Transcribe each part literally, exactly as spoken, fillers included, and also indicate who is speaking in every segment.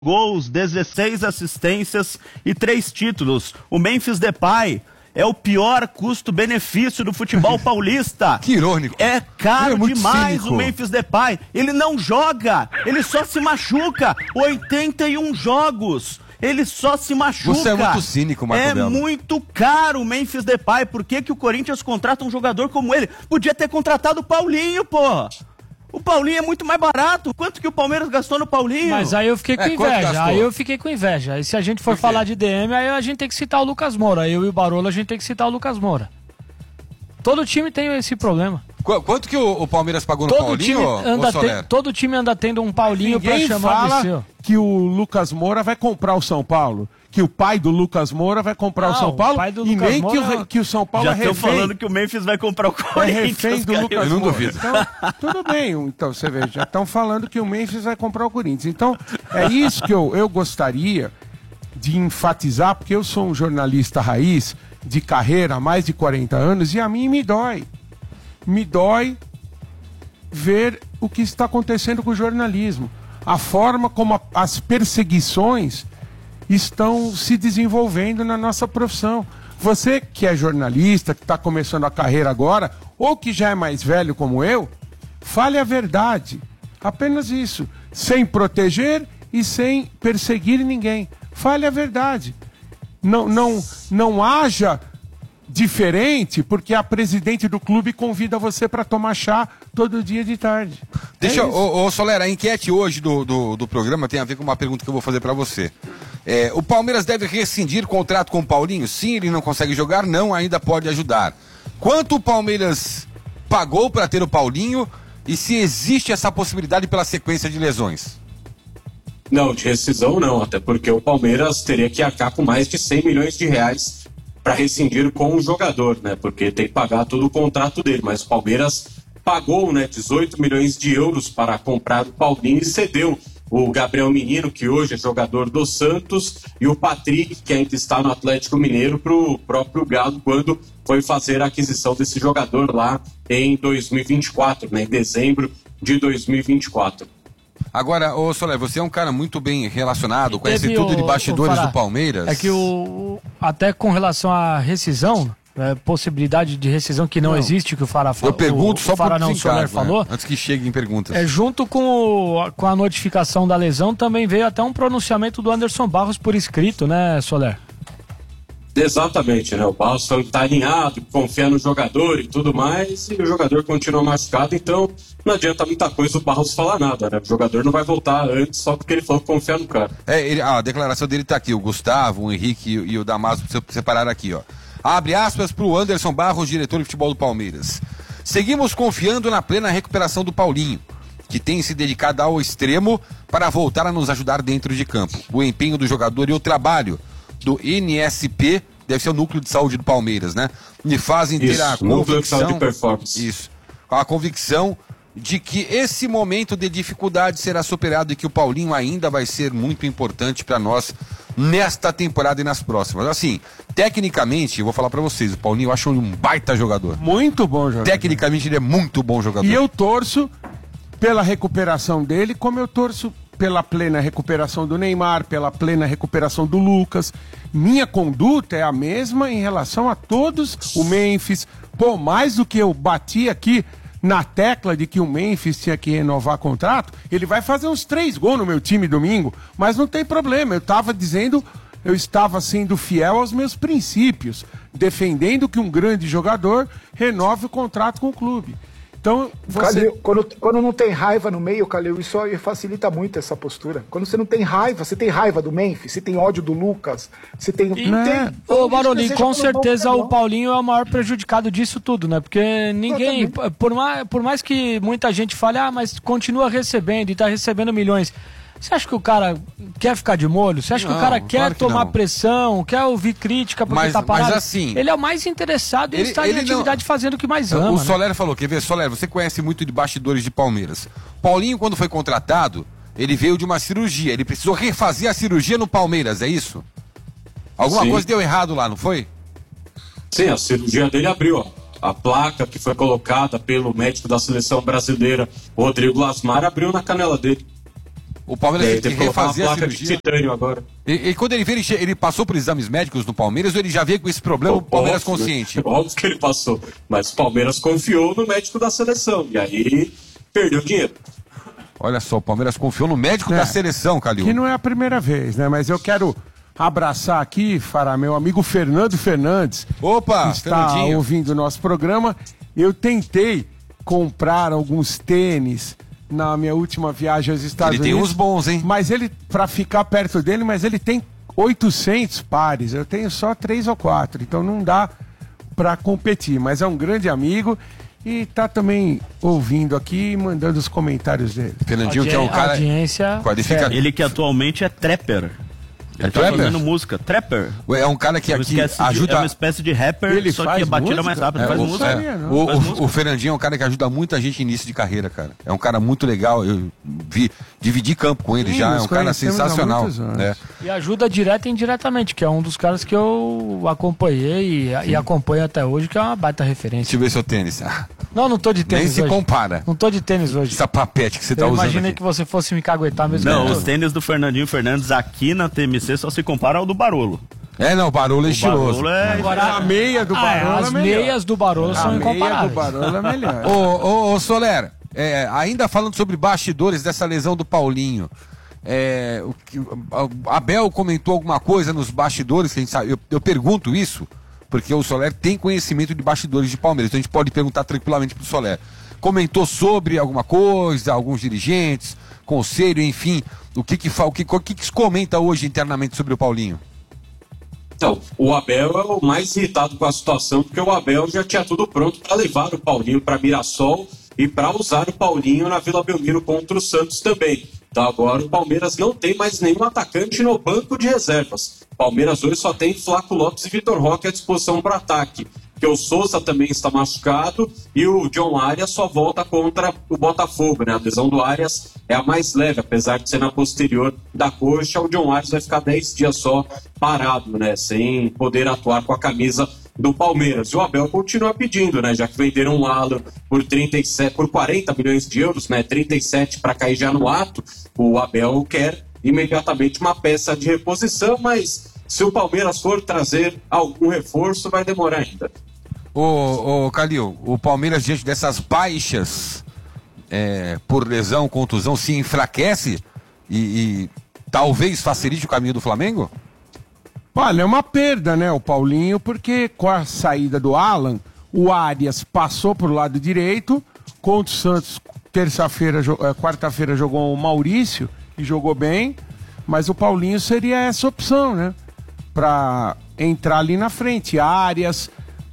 Speaker 1: gols, dezesseis assistências e três títulos. O Memphis Depay é o pior custo-benefício do futebol paulista.
Speaker 2: Que irônico.
Speaker 1: É caro é demais
Speaker 2: cínico.
Speaker 1: O Memphis Depay. Ele não joga, ele só se machuca. oitenta e um jogos. Ele só se machuca.
Speaker 2: Você é muito cínico, Marco
Speaker 1: É
Speaker 2: Belo.
Speaker 1: muito caro o Memphis Depay. Por que que o Corinthians contrata um jogador como ele? Podia ter contratado o Paulinho, porra. O Paulinho é muito mais barato. Quanto que o Palmeiras gastou no Paulinho?
Speaker 3: Mas aí eu fiquei com
Speaker 2: É, quanto
Speaker 3: inveja.
Speaker 2: gastou?
Speaker 3: Aí eu fiquei com inveja. E se a gente for falar de D M, aí a gente tem que citar o Lucas Moura. Eu e o Barolo, a gente tem que citar o Lucas Moura. Todo time tem esse problema.
Speaker 2: Qu- Quanto que o, o Palmeiras pagou no
Speaker 3: Todo
Speaker 2: Paulinho,
Speaker 3: time,
Speaker 2: ô-
Speaker 3: anda
Speaker 2: ô
Speaker 3: te-
Speaker 2: Soler?
Speaker 3: todo time anda tendo um Paulinho pra
Speaker 4: Ninguém
Speaker 3: chamar de
Speaker 4: fala
Speaker 3: seu.
Speaker 4: que o Lucas Moura vai comprar o São Paulo, que o pai do Lucas Moura vai comprar
Speaker 3: Não,
Speaker 4: o São Paulo,
Speaker 3: o pai do
Speaker 4: e
Speaker 3: Lucas
Speaker 4: nem que,
Speaker 3: Moura-
Speaker 4: o, que o São Paulo
Speaker 1: Já
Speaker 4: é
Speaker 1: estão
Speaker 4: refém,
Speaker 1: falando que o Memphis vai comprar o
Speaker 4: é
Speaker 1: Corinthians.
Speaker 4: refém do
Speaker 1: cara.
Speaker 4: Lucas
Speaker 2: Eu não
Speaker 4: Moura.
Speaker 2: duvido.
Speaker 4: Então, tudo bem, então você vê, já estão falando que o Memphis vai comprar o Corinthians. Então, é isso que eu, eu gostaria de enfatizar, porque eu sou um jornalista raiz de carreira há mais de quarenta anos e a mim me dói. Me dói ver o que está acontecendo com o jornalismo. A forma como a- as perseguições estão se desenvolvendo na nossa profissão. Você que é jornalista, que está começando a carreira agora, ou que já é mais velho como eu, fale a verdade. Apenas isso. Sem proteger e sem perseguir ninguém. Fale a verdade. Não, não, não haja diferente porque a presidente do clube convida você para tomar chá todo dia de tarde.
Speaker 2: Deixa,
Speaker 4: É
Speaker 2: eu-
Speaker 4: isso.
Speaker 2: ô, ô Soler, a enquete hoje do, do, do programa tem a ver com uma pergunta que eu vou fazer pra você. É, o Palmeiras deve rescindir contrato com o Paulinho? Sim, ele não consegue jogar? Não, ainda pode ajudar. Quanto o Palmeiras pagou pra ter o Paulinho e se existe essa possibilidade pela sequência de lesões?
Speaker 5: Não, de rescisão não, até porque o Palmeiras teria que arcar com mais de cem milhões de reais para rescindir com o jogador, né? Porque tem que pagar todo o contrato dele, mas o Palmeiras pagou, né, dezoito milhões de euros para comprar o Paulinho e cedeu o Gabriel Menino, que hoje é jogador do Santos, e o Patrick, que ainda está no Atlético Mineiro, para o próprio Galo, quando foi fazer a aquisição desse jogador lá em dois mil e vinte e quatro, né, em dezembro de dois mil e vinte e quatro.
Speaker 2: Agora, ô Soler, você é um cara muito bem relacionado, conhece
Speaker 3: Teve
Speaker 2: tudo
Speaker 3: o-
Speaker 2: de bastidores
Speaker 3: o Fará,
Speaker 2: do Palmeiras.
Speaker 3: É que o, o- até com relação à rescisão, é, possibilidade de rescisão que não, existe, que o Fará
Speaker 2: Eu
Speaker 3: falou.
Speaker 2: pergunto
Speaker 3: o,
Speaker 2: só
Speaker 3: o Fará
Speaker 2: por
Speaker 3: não, o Soler
Speaker 2: desencargo,
Speaker 3: falou.
Speaker 2: né? Antes que cheguem perguntas.
Speaker 3: É, junto com, o- com a notificação da lesão, também veio até um pronunciamento do Anderson Barros por escrito, né, Soler?
Speaker 5: Exatamente, né? O Barros falou que tá alinhado, confia no jogador e tudo mais, e o jogador continua machucado, então não adianta muita coisa o Barros falar nada, né? O jogador não vai voltar antes só porque ele falou que confia no cara.
Speaker 2: É, ele- a declaração dele tá aqui, o Gustavo, o Henrique e, e o Damaso separaram aqui, ó. Abre aspas pro Anderson Barros, diretor de futebol do Palmeiras. Seguimos confiando na plena recuperação do Paulinho, que tem se dedicado ao extremo para voltar a nos ajudar dentro de campo. O empenho do jogador e o trabalho do N S P, deve ser o núcleo de saúde do Palmeiras, né? Me fazem ter
Speaker 5: Isso,
Speaker 2: a
Speaker 5: núcleo de saúde
Speaker 2: convicção,
Speaker 5: e performance.
Speaker 2: isso, a convicção de que esse momento de dificuldade será superado e que o Paulinho ainda vai ser muito importante para nós nesta temporada e nas próximas. Assim, tecnicamente, eu vou falar para vocês, o Paulinho eu acho um baita jogador.
Speaker 4: Muito bom jogador.
Speaker 2: Tecnicamente ele é muito bom jogador.
Speaker 4: E eu torço pela recuperação dele, como eu torço pela plena recuperação do Neymar, pela plena recuperação do Lucas. Minha conduta é a mesma em relação a todos. O Memphis, pô, mais do que eu bati aqui na tecla de que o Memphis tinha que renovar contrato, ele vai fazer uns três gols no meu time domingo, mas não tem problema, eu estava dizendo, eu estava sendo fiel aos meus princípios, defendendo que um grande jogador renove o contrato com o clube. Então, você...
Speaker 6: Calil, quando, quando não tem raiva no meio, Calil, isso aí facilita muito essa postura. Quando você não tem raiva, você tem raiva do Memphis, você tem ódio do Lucas, você tem...
Speaker 3: E,
Speaker 6: não
Speaker 4: né?
Speaker 6: tem
Speaker 3: Ô, Baroli,
Speaker 6: Deseja
Speaker 3: com
Speaker 6: pelo
Speaker 3: certeza
Speaker 6: bom
Speaker 3: o
Speaker 6: caminho.
Speaker 3: Paulinho é o maior prejudicado disso tudo, né? Porque ninguém,
Speaker 6: Eu também.
Speaker 3: por mais, por mais que muita gente fale, ah, mas continua recebendo e tá recebendo milhões. Você acha que o cara quer ficar de molho? Você acha que
Speaker 2: Não,
Speaker 3: o cara quer
Speaker 2: claro que
Speaker 3: tomar
Speaker 2: não.
Speaker 3: pressão, quer ouvir crítica porque
Speaker 2: Mas-
Speaker 3: tá parado?
Speaker 2: mas assim,
Speaker 3: ele é o mais interessado em
Speaker 2: ele-
Speaker 3: estar em
Speaker 2: ele não-
Speaker 3: atividade fazendo o que mais ama.
Speaker 2: O
Speaker 3: né?
Speaker 2: Soler falou, quer ver, Soler, você conhece muito de bastidores de Palmeiras. Paulinho, quando foi contratado, ele veio de uma cirurgia, ele precisou refazer a cirurgia no Palmeiras, é isso? Alguma
Speaker 5: Sim.
Speaker 2: coisa deu errado lá, não foi?
Speaker 5: Sim, a cirurgia dele abriu, ó. A placa que foi colocada pelo médico da seleção brasileira, Rodrigo Lasmar, abriu na canela dele.
Speaker 2: O Palmeiras
Speaker 5: É,
Speaker 2: tem que
Speaker 5: tem que colocar uma
Speaker 2: refazer a
Speaker 5: placa de
Speaker 2: cirurgia.
Speaker 5: titânio agora.
Speaker 2: E, e quando ele veio, ele, che- ele passou por exames médicos no Palmeiras ou ele já veio com esse problema, o Palmeiras
Speaker 5: Óbvio,
Speaker 2: consciente?
Speaker 5: né? Óbvio que ele passou. Mas o Palmeiras confiou no médico da seleção. E aí perdeu dinheiro.
Speaker 2: Olha só, o Palmeiras confiou no médico
Speaker 4: É.
Speaker 2: da seleção, Calil.
Speaker 4: Que não é a primeira vez, né? Mas eu quero abraçar aqui, Fará, meu amigo Fernando Fernandes,
Speaker 2: Opa,
Speaker 4: que está
Speaker 2: Fernandinho.
Speaker 4: ouvindo o nosso programa. Eu tentei comprar alguns tênis na minha última viagem aos Estados
Speaker 2: Ele tem
Speaker 4: Unidos.
Speaker 2: uns bons, hein?
Speaker 4: Mas ele, pra ficar perto dele, mas ele tem oitocentos pares. Eu tenho só três ou quatro, então não dá pra competir. Mas é um grande amigo e tá também ouvindo aqui e mandando os comentários dele.
Speaker 2: Fernandinho, que é um cara
Speaker 3: Audiência.
Speaker 2: qualificado.
Speaker 1: Ele que atualmente é trapper. Ele tá
Speaker 2: trapper?
Speaker 1: fazendo música. Trapper.
Speaker 2: É um cara que
Speaker 1: Não
Speaker 2: aqui
Speaker 1: esquece de-
Speaker 2: ajuda.
Speaker 1: é uma espécie de rapper,
Speaker 4: Ele
Speaker 1: só que
Speaker 4: faz
Speaker 1: a batida
Speaker 4: música?
Speaker 1: mais rápida.
Speaker 2: É,
Speaker 1: faz
Speaker 2: o,
Speaker 1: música.
Speaker 2: é,
Speaker 4: sabia, não.
Speaker 2: o-
Speaker 1: Faz
Speaker 2: o-
Speaker 1: música.
Speaker 2: o Fernandinho é um cara que ajuda muita gente em início de carreira, cara. É um cara muito legal. Eu vi, dividi campo com ele
Speaker 4: Sim,
Speaker 2: já. É
Speaker 4: nós
Speaker 2: um cara
Speaker 4: conhecemos há
Speaker 2: sensacional.
Speaker 4: muitos anos.
Speaker 2: Né?
Speaker 3: E ajuda direta e indiretamente, que é um dos caras que eu acompanhei e, e acompanho até hoje, que é uma baita
Speaker 2: Deixa
Speaker 3: referência.
Speaker 2: eu ver seu tênis. Ah,
Speaker 3: Não, não tô de
Speaker 2: nem
Speaker 3: tênis
Speaker 2: se
Speaker 3: hoje.
Speaker 2: compara.
Speaker 3: Não tô de tênis hoje.
Speaker 2: Essa papete que você tá
Speaker 3: Eu
Speaker 2: usando
Speaker 3: imaginei
Speaker 2: aqui.
Speaker 3: que você fosse me caguetar mesmo.
Speaker 1: Não,
Speaker 3: que eu
Speaker 1: os
Speaker 3: tô.
Speaker 1: tênis do Fernandinho Fernandes aqui na T M C só se compara ao do Barolo.
Speaker 2: É, não, o Barolo é
Speaker 1: O
Speaker 2: estiloso.
Speaker 1: Barolo é...
Speaker 4: Agora, a meia do
Speaker 3: Ah,
Speaker 4: Barolo
Speaker 3: as
Speaker 4: é melhor.
Speaker 3: meias do Barolo
Speaker 4: A
Speaker 3: são
Speaker 4: meia do
Speaker 3: incomparáveis.
Speaker 4: Barolo é melhor.
Speaker 2: Ô, ô, ô Soler, é, ainda falando sobre bastidores dessa lesão do Paulinho, é, o que- a- Abel comentou alguma coisa nos bastidores, que a gente sabe, eu, eu pergunto isso, porque o Soler tem conhecimento de bastidores de Palmeiras, então a gente pode perguntar tranquilamente pro Soler. Comentou sobre alguma coisa, alguns dirigentes, conselho, enfim, o que que, fa- o que, o que que se comenta hoje internamente sobre o Paulinho?
Speaker 5: Então, o Abel é o mais irritado com a situação, porque o Abel já tinha tudo pronto para levar o Paulinho para Mirassol e para usar o Paulinho na Vila Belmiro contra o Santos também. Então agora o Palmeiras não tem mais nenhum atacante no banco de reservas. O Palmeiras hoje só tem Flaco Lopes e Vitor Roque à disposição para ataque. Porque o Souza também está machucado e o John Arias só volta contra o Botafogo, né? A lesão do Arias é a mais leve, apesar de ser na posterior da coxa. O John Arias vai ficar dez dias só parado, né? Sem poder atuar com a camisa do Palmeiras. E o Abel continua pedindo, né? Já que venderam o Alan por, trinta e sete, por quarenta milhões de euros, né? trinta e sete para cair já no ato, o Abel quer imediatamente uma peça de reposição, mas se o Palmeiras for trazer algum reforço, vai demorar ainda.
Speaker 2: Ô, ô Calil, o Palmeiras, diante dessas baixas é, por lesão, contusão, se enfraquece e, e talvez facilite o caminho do Flamengo?
Speaker 4: Olha, é uma perda, né, o Paulinho, porque com a saída do Alan, o Arias passou pro lado direito, contra o Santos, terça-feira, jo- eh, quarta-feira jogou o Maurício e jogou bem, mas o Paulinho seria essa opção, né, pra entrar ali na frente. Arias,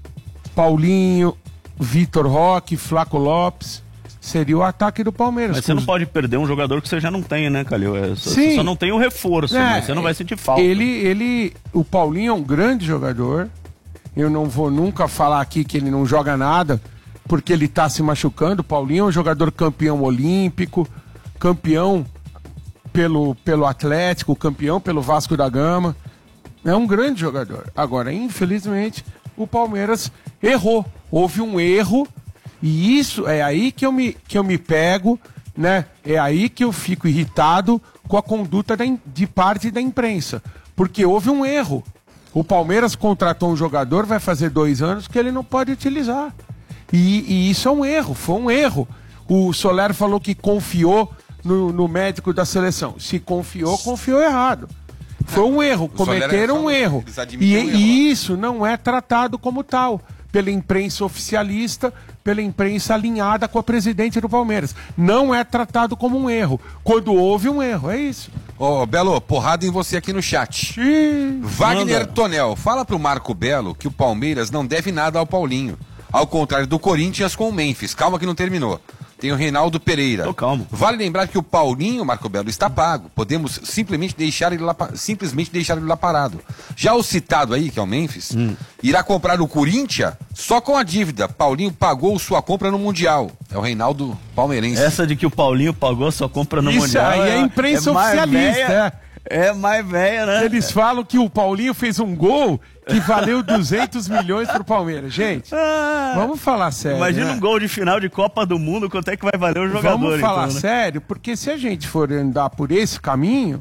Speaker 4: Paulinho, Vitor Roque, Flaco Lopes, seria o ataque do Palmeiras.
Speaker 1: Mas você
Speaker 4: com
Speaker 1: não
Speaker 4: os-
Speaker 1: pode perder um jogador que você já não tem, né, Calil? É, só,
Speaker 4: Sim.
Speaker 1: você só não tem o reforço,
Speaker 4: É,
Speaker 1: mas você não vai sentir falta.
Speaker 4: Ele, ele, o Paulinho é um grande jogador. Eu não vou nunca falar aqui que ele não joga nada, porque ele tá se machucando. O Paulinho é um jogador campeão olímpico, campeão pelo, pelo Atlético, campeão pelo Vasco da Gama. É um grande jogador. Agora, infelizmente, o Palmeiras errou. Houve um erro. E isso é aí que eu me, que eu me pego, né? É aí que eu fico irritado com a conduta da, im- de parte da imprensa. Porque houve um erro. O Palmeiras contratou um jogador, vai fazer dois anos, que ele não pode utilizar. E, e isso é um erro, foi um erro. O Soler falou que confiou no, no médico da seleção. Se confiou, confiou errado. Foi um erro,
Speaker 2: Soler
Speaker 4: cometeram um
Speaker 2: falou-
Speaker 4: erro.
Speaker 2: eles
Speaker 4: E,
Speaker 2: admitiram o erro lá.
Speaker 4: e isso não é tratado como tal pela imprensa oficialista, pela imprensa alinhada com a presidente do Palmeiras. Não é tratado como um erro. Quando houve um erro, é isso.
Speaker 2: Ô, Belo, porrada em você aqui no chat.
Speaker 4: Ih,
Speaker 2: Wagner
Speaker 1: Manda.
Speaker 2: Tonel, fala pro Marco Belo que o Palmeiras não deve nada ao Paulinho. Ao contrário do Corinthians com o Memphis. Calma que não terminou. Tem o Reinaldo Pereira.
Speaker 1: Tô calmo.
Speaker 2: Vale lembrar que o Paulinho, Marco Belo, está pago. Podemos simplesmente deixar ele lá, pa- simplesmente deixar ele lá parado. Já o citado aí, que é o Memphis,
Speaker 1: Hum.
Speaker 2: irá comprar o Corinthians só com a dívida. Paulinho pagou sua compra no Mundial. É o Reinaldo Palmeirense.
Speaker 1: Essa de que o Paulinho pagou sua compra no
Speaker 4: isso
Speaker 1: Mundial.
Speaker 4: aí é imprensa
Speaker 1: mais
Speaker 4: oficialista.
Speaker 1: véia-
Speaker 4: É.
Speaker 1: É mais velha, né?
Speaker 4: Eles falam que o Paulinho fez um gol que valeu duzentos milhões pro Palmeiras. Gente,
Speaker 1: Ah,
Speaker 4: vamos falar sério.
Speaker 1: imagina
Speaker 4: né?
Speaker 1: um gol de final de Copa do Mundo, quanto é que vai valer o jogador?
Speaker 4: Vamos falar
Speaker 1: então, né?
Speaker 4: sério, porque se a gente for andar por esse caminho,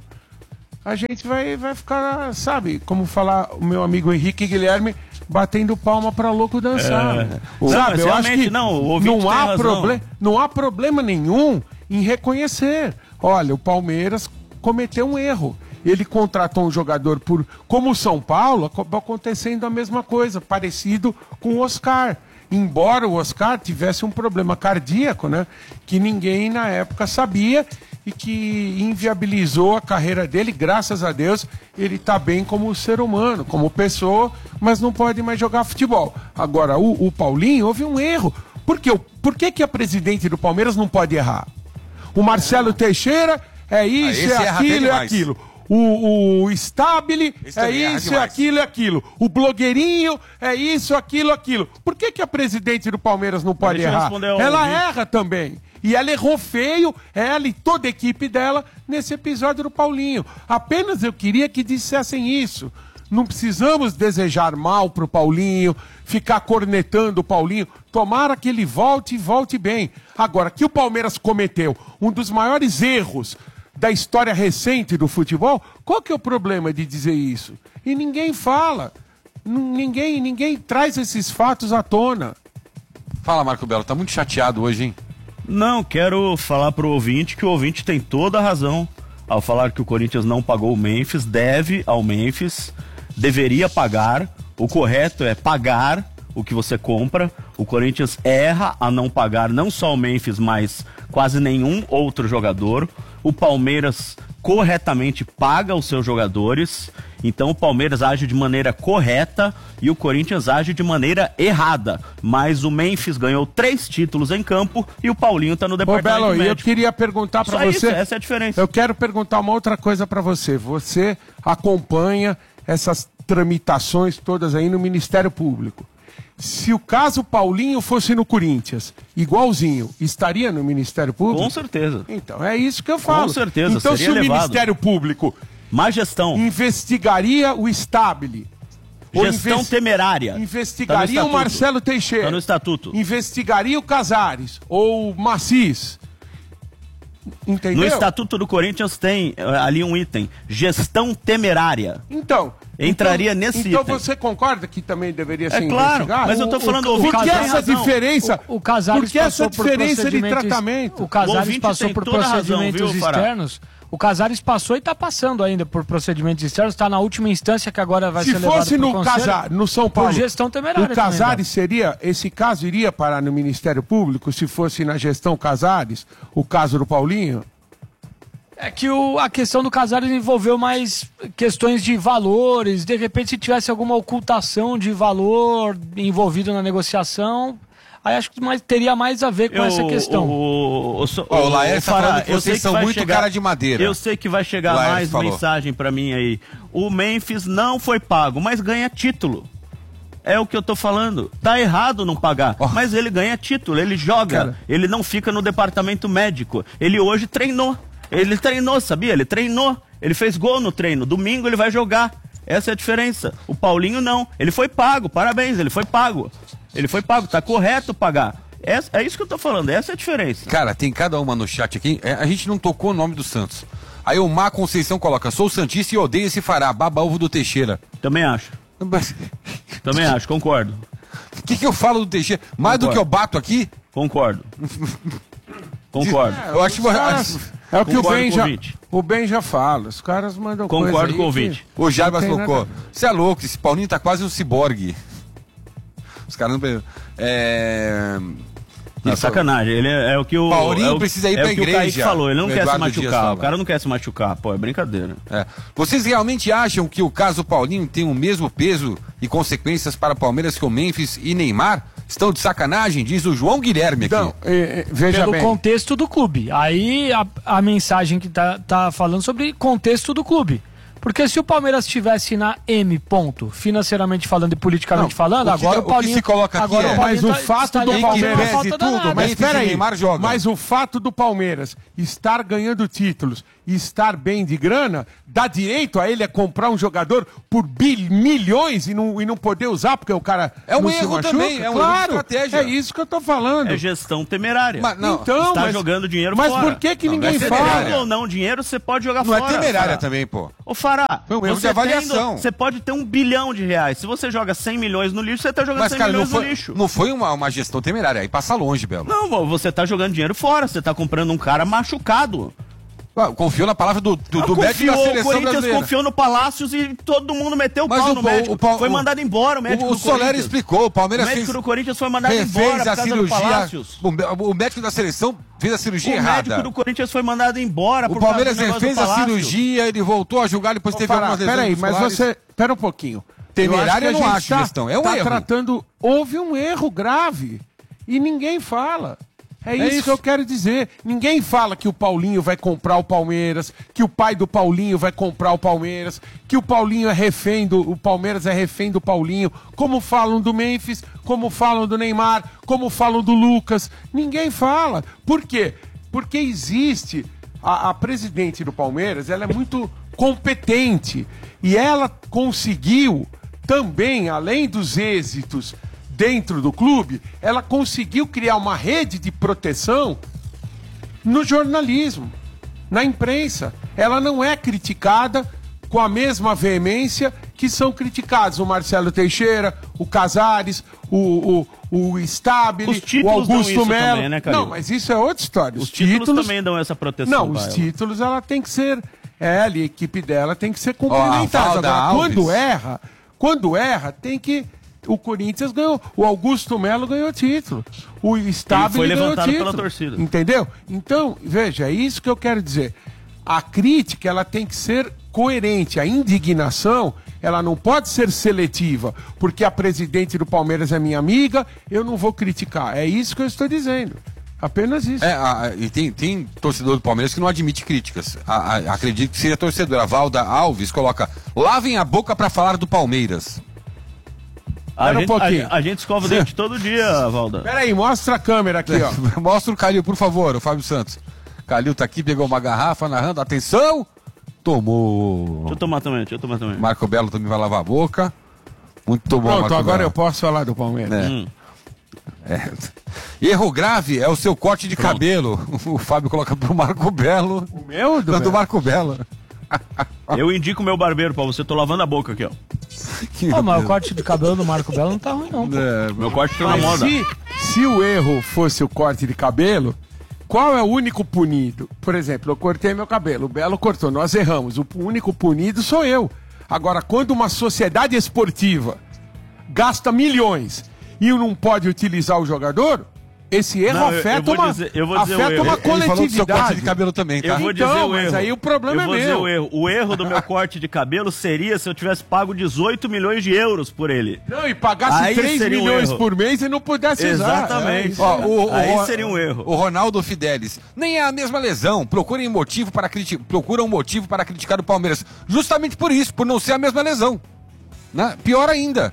Speaker 4: a gente vai, vai ficar, sabe, como falar o meu amigo Henrique Guilherme, batendo palma pra louco dançar.
Speaker 1: É. Não,
Speaker 4: Sabe,
Speaker 1: mas
Speaker 4: eu acho
Speaker 1: realmente
Speaker 4: que
Speaker 1: não, o ouvinte
Speaker 4: não
Speaker 1: tem
Speaker 4: há
Speaker 1: razão.
Speaker 4: problema, não há problema nenhum em reconhecer. Olha, o Palmeiras cometeu um erro. Ele contratou um jogador por, como o São Paulo, acabou acontecendo a mesma coisa, parecido com o Oscar. Embora o Oscar tivesse um problema cardíaco, né, que ninguém na época sabia e que inviabilizou a carreira dele, graças a Deus, ele está bem como ser humano, como pessoa, mas não pode mais jogar futebol. Agora, o, o Paulinho, houve um erro. Por, quê? Por que, que a presidente do Palmeiras não pode errar? O Marcelo Teixeira é isso,
Speaker 2: esse
Speaker 4: é
Speaker 2: erra até
Speaker 4: aquilo, é
Speaker 2: demais.
Speaker 4: aquilo. O, o Stabile
Speaker 2: Esse
Speaker 4: é
Speaker 2: também erra
Speaker 4: isso, é
Speaker 2: demais.
Speaker 4: aquilo, é aquilo. O blogueirinho é isso, aquilo, aquilo. Por que, que a presidente do Palmeiras não pode
Speaker 1: deixa eu
Speaker 4: errar?
Speaker 1: responder ao
Speaker 4: Ela
Speaker 1: ouvinte.
Speaker 4: erra também. E ela errou feio, ela e toda a equipe dela, nesse episódio do Paulinho. Apenas eu queria que dissessem isso. Não precisamos desejar mal pro Paulinho, ficar cornetando o Paulinho. Tomara que ele volte e volte bem. Agora, que o Palmeiras cometeu um dos maiores erros da história recente do futebol, qual que é o problema de dizer isso? E ninguém fala. N- Ninguém, ninguém traz esses fatos à tona.
Speaker 2: Fala, Marco Belo, tá muito chateado hoje, hein?
Speaker 1: Não, quero falar pro ouvinte que o ouvinte tem toda a razão ao falar que o Corinthians não pagou o Memphis, deve ao Memphis, deveria pagar, o correto é pagar o que você compra. O Corinthians erra a não pagar não só o Memphis, mas quase nenhum outro jogador. O Palmeiras corretamente paga os seus jogadores, então o Palmeiras age de maneira correta e o Corinthians age de maneira errada. Mas o Memphis ganhou três títulos em campo e o Paulinho tá no
Speaker 4: Ô,
Speaker 1: departamento
Speaker 4: Belo, eu
Speaker 1: médico.
Speaker 4: queria perguntar para
Speaker 1: Só
Speaker 4: você.
Speaker 1: isso, essa é a diferença.
Speaker 4: Eu quero perguntar uma outra coisa para você. Você acompanha essas tramitações todas aí no Ministério Público. Se o caso Paulinho fosse no Corinthians, igualzinho, estaria no Ministério Público?
Speaker 1: Com certeza.
Speaker 4: Então, é isso que eu falo.
Speaker 1: Com certeza,
Speaker 4: Então,
Speaker 1: seria
Speaker 4: se o
Speaker 1: levado.
Speaker 4: Ministério Público
Speaker 1: Má gestão.
Speaker 4: investigaria o Stabile, ou
Speaker 1: Gestão
Speaker 4: investi-
Speaker 1: temerária. Tá
Speaker 4: investigaria
Speaker 1: no
Speaker 4: o
Speaker 1: estatuto.
Speaker 4: Marcelo Teixeira,
Speaker 1: Tá no estatuto.
Speaker 4: investigaria o Casares, ou o Macis, entendeu?
Speaker 1: No Estatuto do Corinthians tem eh, ali um item, gestão temerária.
Speaker 4: Então,
Speaker 1: Entraria
Speaker 4: então,
Speaker 1: nesse
Speaker 4: Então
Speaker 1: item.
Speaker 4: você concorda que também deveria ser
Speaker 1: É claro,
Speaker 4: investigado?
Speaker 1: mas eu tô
Speaker 4: O-
Speaker 1: falando,
Speaker 4: o,
Speaker 1: ouvinte
Speaker 4: Por que
Speaker 1: tem
Speaker 4: essa
Speaker 1: razão.
Speaker 4: diferença?
Speaker 3: O, o Casares
Speaker 4: por que essa
Speaker 3: passou por
Speaker 4: diferença de
Speaker 3: procedimentos-
Speaker 4: tratamento?
Speaker 3: O
Speaker 1: O
Speaker 3: Casares
Speaker 1: ouvinte
Speaker 3: passou
Speaker 1: tem
Speaker 3: por
Speaker 1: toda a razão,
Speaker 3: procedimentos
Speaker 1: viu, Fará?
Speaker 3: externos. O Casares passou e está passando ainda por procedimentos externos. Está na última instância que agora vai
Speaker 4: Se
Speaker 3: ser levado
Speaker 4: fosse
Speaker 3: pro
Speaker 4: no
Speaker 3: Conselho.
Speaker 4: Casares, no São Paulo,
Speaker 3: Por gestão temerária
Speaker 4: o Casares
Speaker 3: também,
Speaker 4: seria, esse caso iria parar no Ministério Público se fosse na gestão Casares, o caso do Paulinho?
Speaker 3: É que o, a questão do Casares envolveu mais questões de valores. De repente, se tivesse alguma ocultação de valor envolvido na negociação, aí acho que mais, teria mais a ver com
Speaker 1: Eu-
Speaker 3: essa questão.
Speaker 1: O, o, o,
Speaker 2: Ó, o Laércio tá
Speaker 1: Fará,
Speaker 2: falando que
Speaker 1: eu
Speaker 2: vocês
Speaker 1: sei
Speaker 2: são
Speaker 1: vai
Speaker 2: muito
Speaker 1: chegar-
Speaker 2: cara de madeira.
Speaker 1: Eu sei que vai chegar
Speaker 2: O Laércio
Speaker 1: mais
Speaker 2: falou.
Speaker 1: mensagem pra mim aí. O Memphis não foi pago, mas ganha título. É o que eu tô falando. Tá errado não pagar,
Speaker 2: Oh.
Speaker 1: mas ele ganha título, ele joga,
Speaker 4: Cara.
Speaker 1: ele não fica no departamento médico. Ele hoje treinou. Ele treinou, sabia? Ele treinou. Ele fez gol no treino. Domingo ele vai jogar. Essa é a diferença. O Paulinho não. Ele foi pago. Parabéns, ele foi pago. Ele foi pago. Tá correto pagar. É, é isso que eu tô falando. Essa é a diferença.
Speaker 2: Cara, tem cada uma no chat aqui. É, a gente não tocou o nome do Santos. Aí o Má Conceição coloca: sou santista e odeio esse Fará, baba-ovo do Teixeira.
Speaker 1: Também acho.
Speaker 2: Mas
Speaker 1: Também acho. Concordo.
Speaker 2: o que, que eu falo do Teixeira? Mais do
Speaker 1: Concordo.
Speaker 2: que eu bato aqui?
Speaker 1: Concordo. Concordo.
Speaker 2: Eu acho que.
Speaker 4: Caras- É o que o
Speaker 1: Concordo
Speaker 4: Ben,
Speaker 1: com o
Speaker 4: já,
Speaker 1: ouvinte.
Speaker 4: o Ben já fala. Os caras mandam coisa
Speaker 1: Concordo
Speaker 4: aí
Speaker 1: com o
Speaker 4: que-
Speaker 1: ouvinte.
Speaker 2: O Jarbas
Speaker 4: Não tem
Speaker 2: colocou:
Speaker 4: nada.
Speaker 2: você é louco, esse Paulinho tá quase um ciborgue. Os caras não. É.
Speaker 1: Não, sacanagem. Ele é, é o que o.
Speaker 2: Paulinho
Speaker 1: é o,
Speaker 2: precisa ir
Speaker 1: é
Speaker 2: pra
Speaker 1: o que o
Speaker 2: igreja,
Speaker 1: Kaique falou. Ele não
Speaker 2: o
Speaker 1: quer se
Speaker 2: Eduardo Dias
Speaker 1: machucar.
Speaker 2: fala.
Speaker 1: O cara não quer se machucar. Pô, é brincadeira.
Speaker 2: É. Vocês realmente acham que o caso Paulinho tem o mesmo peso e consequências para Palmeiras que o Memphis e Neymar? Estão de sacanagem? Diz o João Guilherme aqui.
Speaker 4: Então, é, é, veja
Speaker 3: Pelo
Speaker 4: bem.
Speaker 3: contexto do clube. Aí a, a mensagem que tá, tá falando sobre contexto do clube. Porque se o Palmeiras estivesse na M, ponto, financeiramente falando e politicamente
Speaker 2: Não,
Speaker 3: falando,
Speaker 2: o que
Speaker 3: agora
Speaker 2: tá-
Speaker 3: o Paulinho...
Speaker 2: o que se coloca aqui
Speaker 3: agora
Speaker 2: é-
Speaker 3: o Paulinho
Speaker 4: Mas o
Speaker 3: tá-
Speaker 4: fato
Speaker 3: estaria
Speaker 4: do
Speaker 3: fazendo
Speaker 4: Palmeiras
Speaker 3: uma
Speaker 2: pese
Speaker 3: falta
Speaker 2: tudo,
Speaker 3: danada.
Speaker 2: mas
Speaker 4: Mas espera aí,
Speaker 2: Neymar joga.
Speaker 4: mas o fato do Palmeiras estar ganhando títulos estar bem de grana, dá direito a ele a comprar um jogador por bil, milhões e não, e não poder usar porque o cara
Speaker 2: é um
Speaker 4: não se
Speaker 2: erro
Speaker 4: machuca?
Speaker 2: também, é um
Speaker 4: claro,
Speaker 2: erro de estratégia.
Speaker 4: É isso que eu tô falando.
Speaker 1: É gestão temerária.
Speaker 2: Mas, não,
Speaker 4: então,
Speaker 1: está
Speaker 4: mas,
Speaker 1: jogando dinheiro
Speaker 4: mas
Speaker 1: fora.
Speaker 4: Mas por que que
Speaker 2: não,
Speaker 4: ninguém
Speaker 2: não é
Speaker 4: fala?
Speaker 1: Tendo ou não dinheiro, você pode jogar
Speaker 2: não
Speaker 1: fora.
Speaker 2: é temerária
Speaker 1: Fará.
Speaker 2: também, pô.
Speaker 1: Ô, Fará,
Speaker 2: foi um erro
Speaker 1: você
Speaker 2: de avaliação.
Speaker 1: Tendo, você pode ter um bilhão de reais. Se você joga cem milhões no lixo, você tá jogando
Speaker 2: Mas,
Speaker 1: cem
Speaker 2: cara, não
Speaker 1: milhões
Speaker 2: foi,
Speaker 1: no lixo.
Speaker 2: não foi uma, uma gestão temerária, aí passa longe, Belo.
Speaker 1: Não, você tá jogando dinheiro fora, você tá comprando um cara machucado.
Speaker 2: Ah, confiou na palavra do, do, do médico da
Speaker 1: confiou,
Speaker 2: seleção
Speaker 1: o Corinthians
Speaker 2: brasileira.
Speaker 1: confiou no Palácios e todo mundo meteu o
Speaker 2: Mas
Speaker 1: pau
Speaker 2: o,
Speaker 1: no médico.
Speaker 2: o, o,
Speaker 1: foi
Speaker 2: o,
Speaker 1: mandado embora o médico
Speaker 2: O, o
Speaker 1: do
Speaker 2: Soler
Speaker 1: Corinthians.
Speaker 2: explicou, o Palmeiras
Speaker 1: O médico
Speaker 2: fez,
Speaker 1: do Corinthians foi mandado
Speaker 2: fez
Speaker 1: embora por
Speaker 2: a
Speaker 1: causa
Speaker 2: cirurgia,
Speaker 1: do Palácios.
Speaker 2: o, o médico da seleção fez a cirurgia
Speaker 1: O
Speaker 2: errada.
Speaker 1: médico do Corinthians foi mandado embora por
Speaker 2: O Palmeiras
Speaker 1: causa do negócio
Speaker 2: fez
Speaker 1: do
Speaker 2: a
Speaker 1: Palácios.
Speaker 2: cirurgia, ele voltou a julgar, depois
Speaker 4: Ô,
Speaker 2: teve
Speaker 4: Fará,
Speaker 2: algumas lesões
Speaker 4: peraí, mas
Speaker 2: musculares.
Speaker 4: você... Pera um pouquinho.
Speaker 2: Temerária eu não
Speaker 4: a gente
Speaker 2: acho
Speaker 4: tá,
Speaker 2: gestão, é um
Speaker 4: tá
Speaker 2: erro.
Speaker 4: tratando... Houve um erro grave e ninguém fala. É,
Speaker 2: É
Speaker 4: isso,
Speaker 2: isso.
Speaker 4: que eu quero dizer. Ninguém fala que o Paulinho vai comprar o Palmeiras, que o pai do Paulinho vai comprar o Palmeiras, que o Paulinho é refém do... O Palmeiras é refém do Paulinho, como falam do Memphis, como falam do Neymar, como falam do Lucas. Ninguém fala. Por quê? Porque existe... A, a presidente do Palmeiras, ela é muito competente e ela conseguiu também, além dos êxitos dentro do clube, ela conseguiu criar uma rede de proteção no jornalismo, na imprensa. Ela não é criticada com a mesma veemência que são criticados o Marcelo Teixeira, o Casares, o, o, o Stabile,
Speaker 1: Os
Speaker 4: o
Speaker 1: títulos dão
Speaker 4: Augusto
Speaker 1: isso
Speaker 4: Melo.
Speaker 1: também, né, Calil?
Speaker 4: Não, mas isso é outra história.
Speaker 1: Os títulos, também dão essa proteção.
Speaker 4: Não, os
Speaker 1: Baila.
Speaker 4: títulos ela tem que ser... Ela e a equipe dela tem que ser complementados.
Speaker 2: Valda
Speaker 4: Agora,
Speaker 2: Alves.
Speaker 4: quando erra, quando erra, tem que... O Corinthians ganhou, o Augusto Melo ganhou título, o Stabile
Speaker 1: foi
Speaker 4: ganhou
Speaker 1: levantado
Speaker 4: título.
Speaker 1: pela torcida.
Speaker 4: Entendeu? Então, veja, é isso que eu quero dizer. A crítica, ela tem que ser coerente. A indignação, ela não pode ser seletiva, porque a presidente do Palmeiras é minha amiga, eu não vou criticar. É isso que eu estou dizendo. Apenas isso.
Speaker 2: É, a, e tem, tem torcedor do Palmeiras que não admite críticas. A, a, acredito que seja torcedor. A Valda Alves coloca: lavem a boca pra falar do Palmeiras.
Speaker 1: A
Speaker 4: Espera um
Speaker 1: gente,
Speaker 4: pouquinho.
Speaker 1: a, a gente escova o dente todo dia, Valda.
Speaker 4: Peraí, mostra a câmera aqui, ó.
Speaker 2: Mostra o Calil, por favor, o Fábio Santos. Calil tá aqui, pegou uma garrafa, narrando. Atenção! Tomou.
Speaker 1: Deixa eu tomar também, deixa eu tomar também.
Speaker 2: Marco Belo também vai lavar a boca. Muito bom,
Speaker 4: Pronto,
Speaker 2: Marco
Speaker 4: agora
Speaker 2: Belo.
Speaker 4: eu posso falar do Palmeiras.
Speaker 2: É.
Speaker 1: Hum.
Speaker 2: É. Erro grave é o seu corte de
Speaker 1: Pronto.
Speaker 2: cabelo. O Fábio coloca pro Marco Belo.
Speaker 4: O meu? Do
Speaker 2: Não, do
Speaker 4: meu?
Speaker 2: Marco Belo.
Speaker 1: Eu indico o meu barbeiro pra você, tô lavando a boca aqui, ó.
Speaker 2: Que
Speaker 3: Pô, mas o
Speaker 2: Deus.
Speaker 3: corte de cabelo do Marco Belo não tá ruim, não. Pô.
Speaker 2: É,
Speaker 1: Meu corte tá na
Speaker 4: Mas
Speaker 1: moda.
Speaker 4: se, se o erro fosse o corte de cabelo, qual é o único punido? Por exemplo, eu cortei meu cabelo, o Belo cortou, nós erramos. O único punido sou eu. Agora, quando uma sociedade esportiva gasta milhões e não pode utilizar o jogador, esse erro
Speaker 1: Não, eu- eu
Speaker 4: afeta
Speaker 1: vou
Speaker 4: uma,
Speaker 1: dizer- eu vou dizer o
Speaker 4: afeta
Speaker 1: erro.
Speaker 4: uma
Speaker 2: Ele falou do seu corte
Speaker 4: coletividade.
Speaker 2: de cabelo também, tá?
Speaker 1: Eu vou
Speaker 4: Então,
Speaker 1: dizer o
Speaker 4: mas
Speaker 1: erro.
Speaker 4: aí o problema
Speaker 1: eu
Speaker 4: é
Speaker 1: vou dizer
Speaker 4: meu.
Speaker 1: o erro. O erro do meu corte de cabelo seria se eu tivesse pago dezoito milhões de euros por ele.
Speaker 4: Não, e pagasse
Speaker 1: Aí
Speaker 4: três
Speaker 1: seria um
Speaker 4: milhões
Speaker 1: erro.
Speaker 4: por mês e não pudesse usar.
Speaker 1: Exatamente.
Speaker 4: É isso.
Speaker 2: Ó, o- o-
Speaker 1: Aí
Speaker 2: o-
Speaker 1: seria um erro.
Speaker 2: O Ronaldo Fidelis. Nem é a mesma lesão. Procurem motivo para criti- procuram um motivo para criticar o Palmeiras. Justamente por isso, por não ser a mesma lesão. Né? Pior ainda.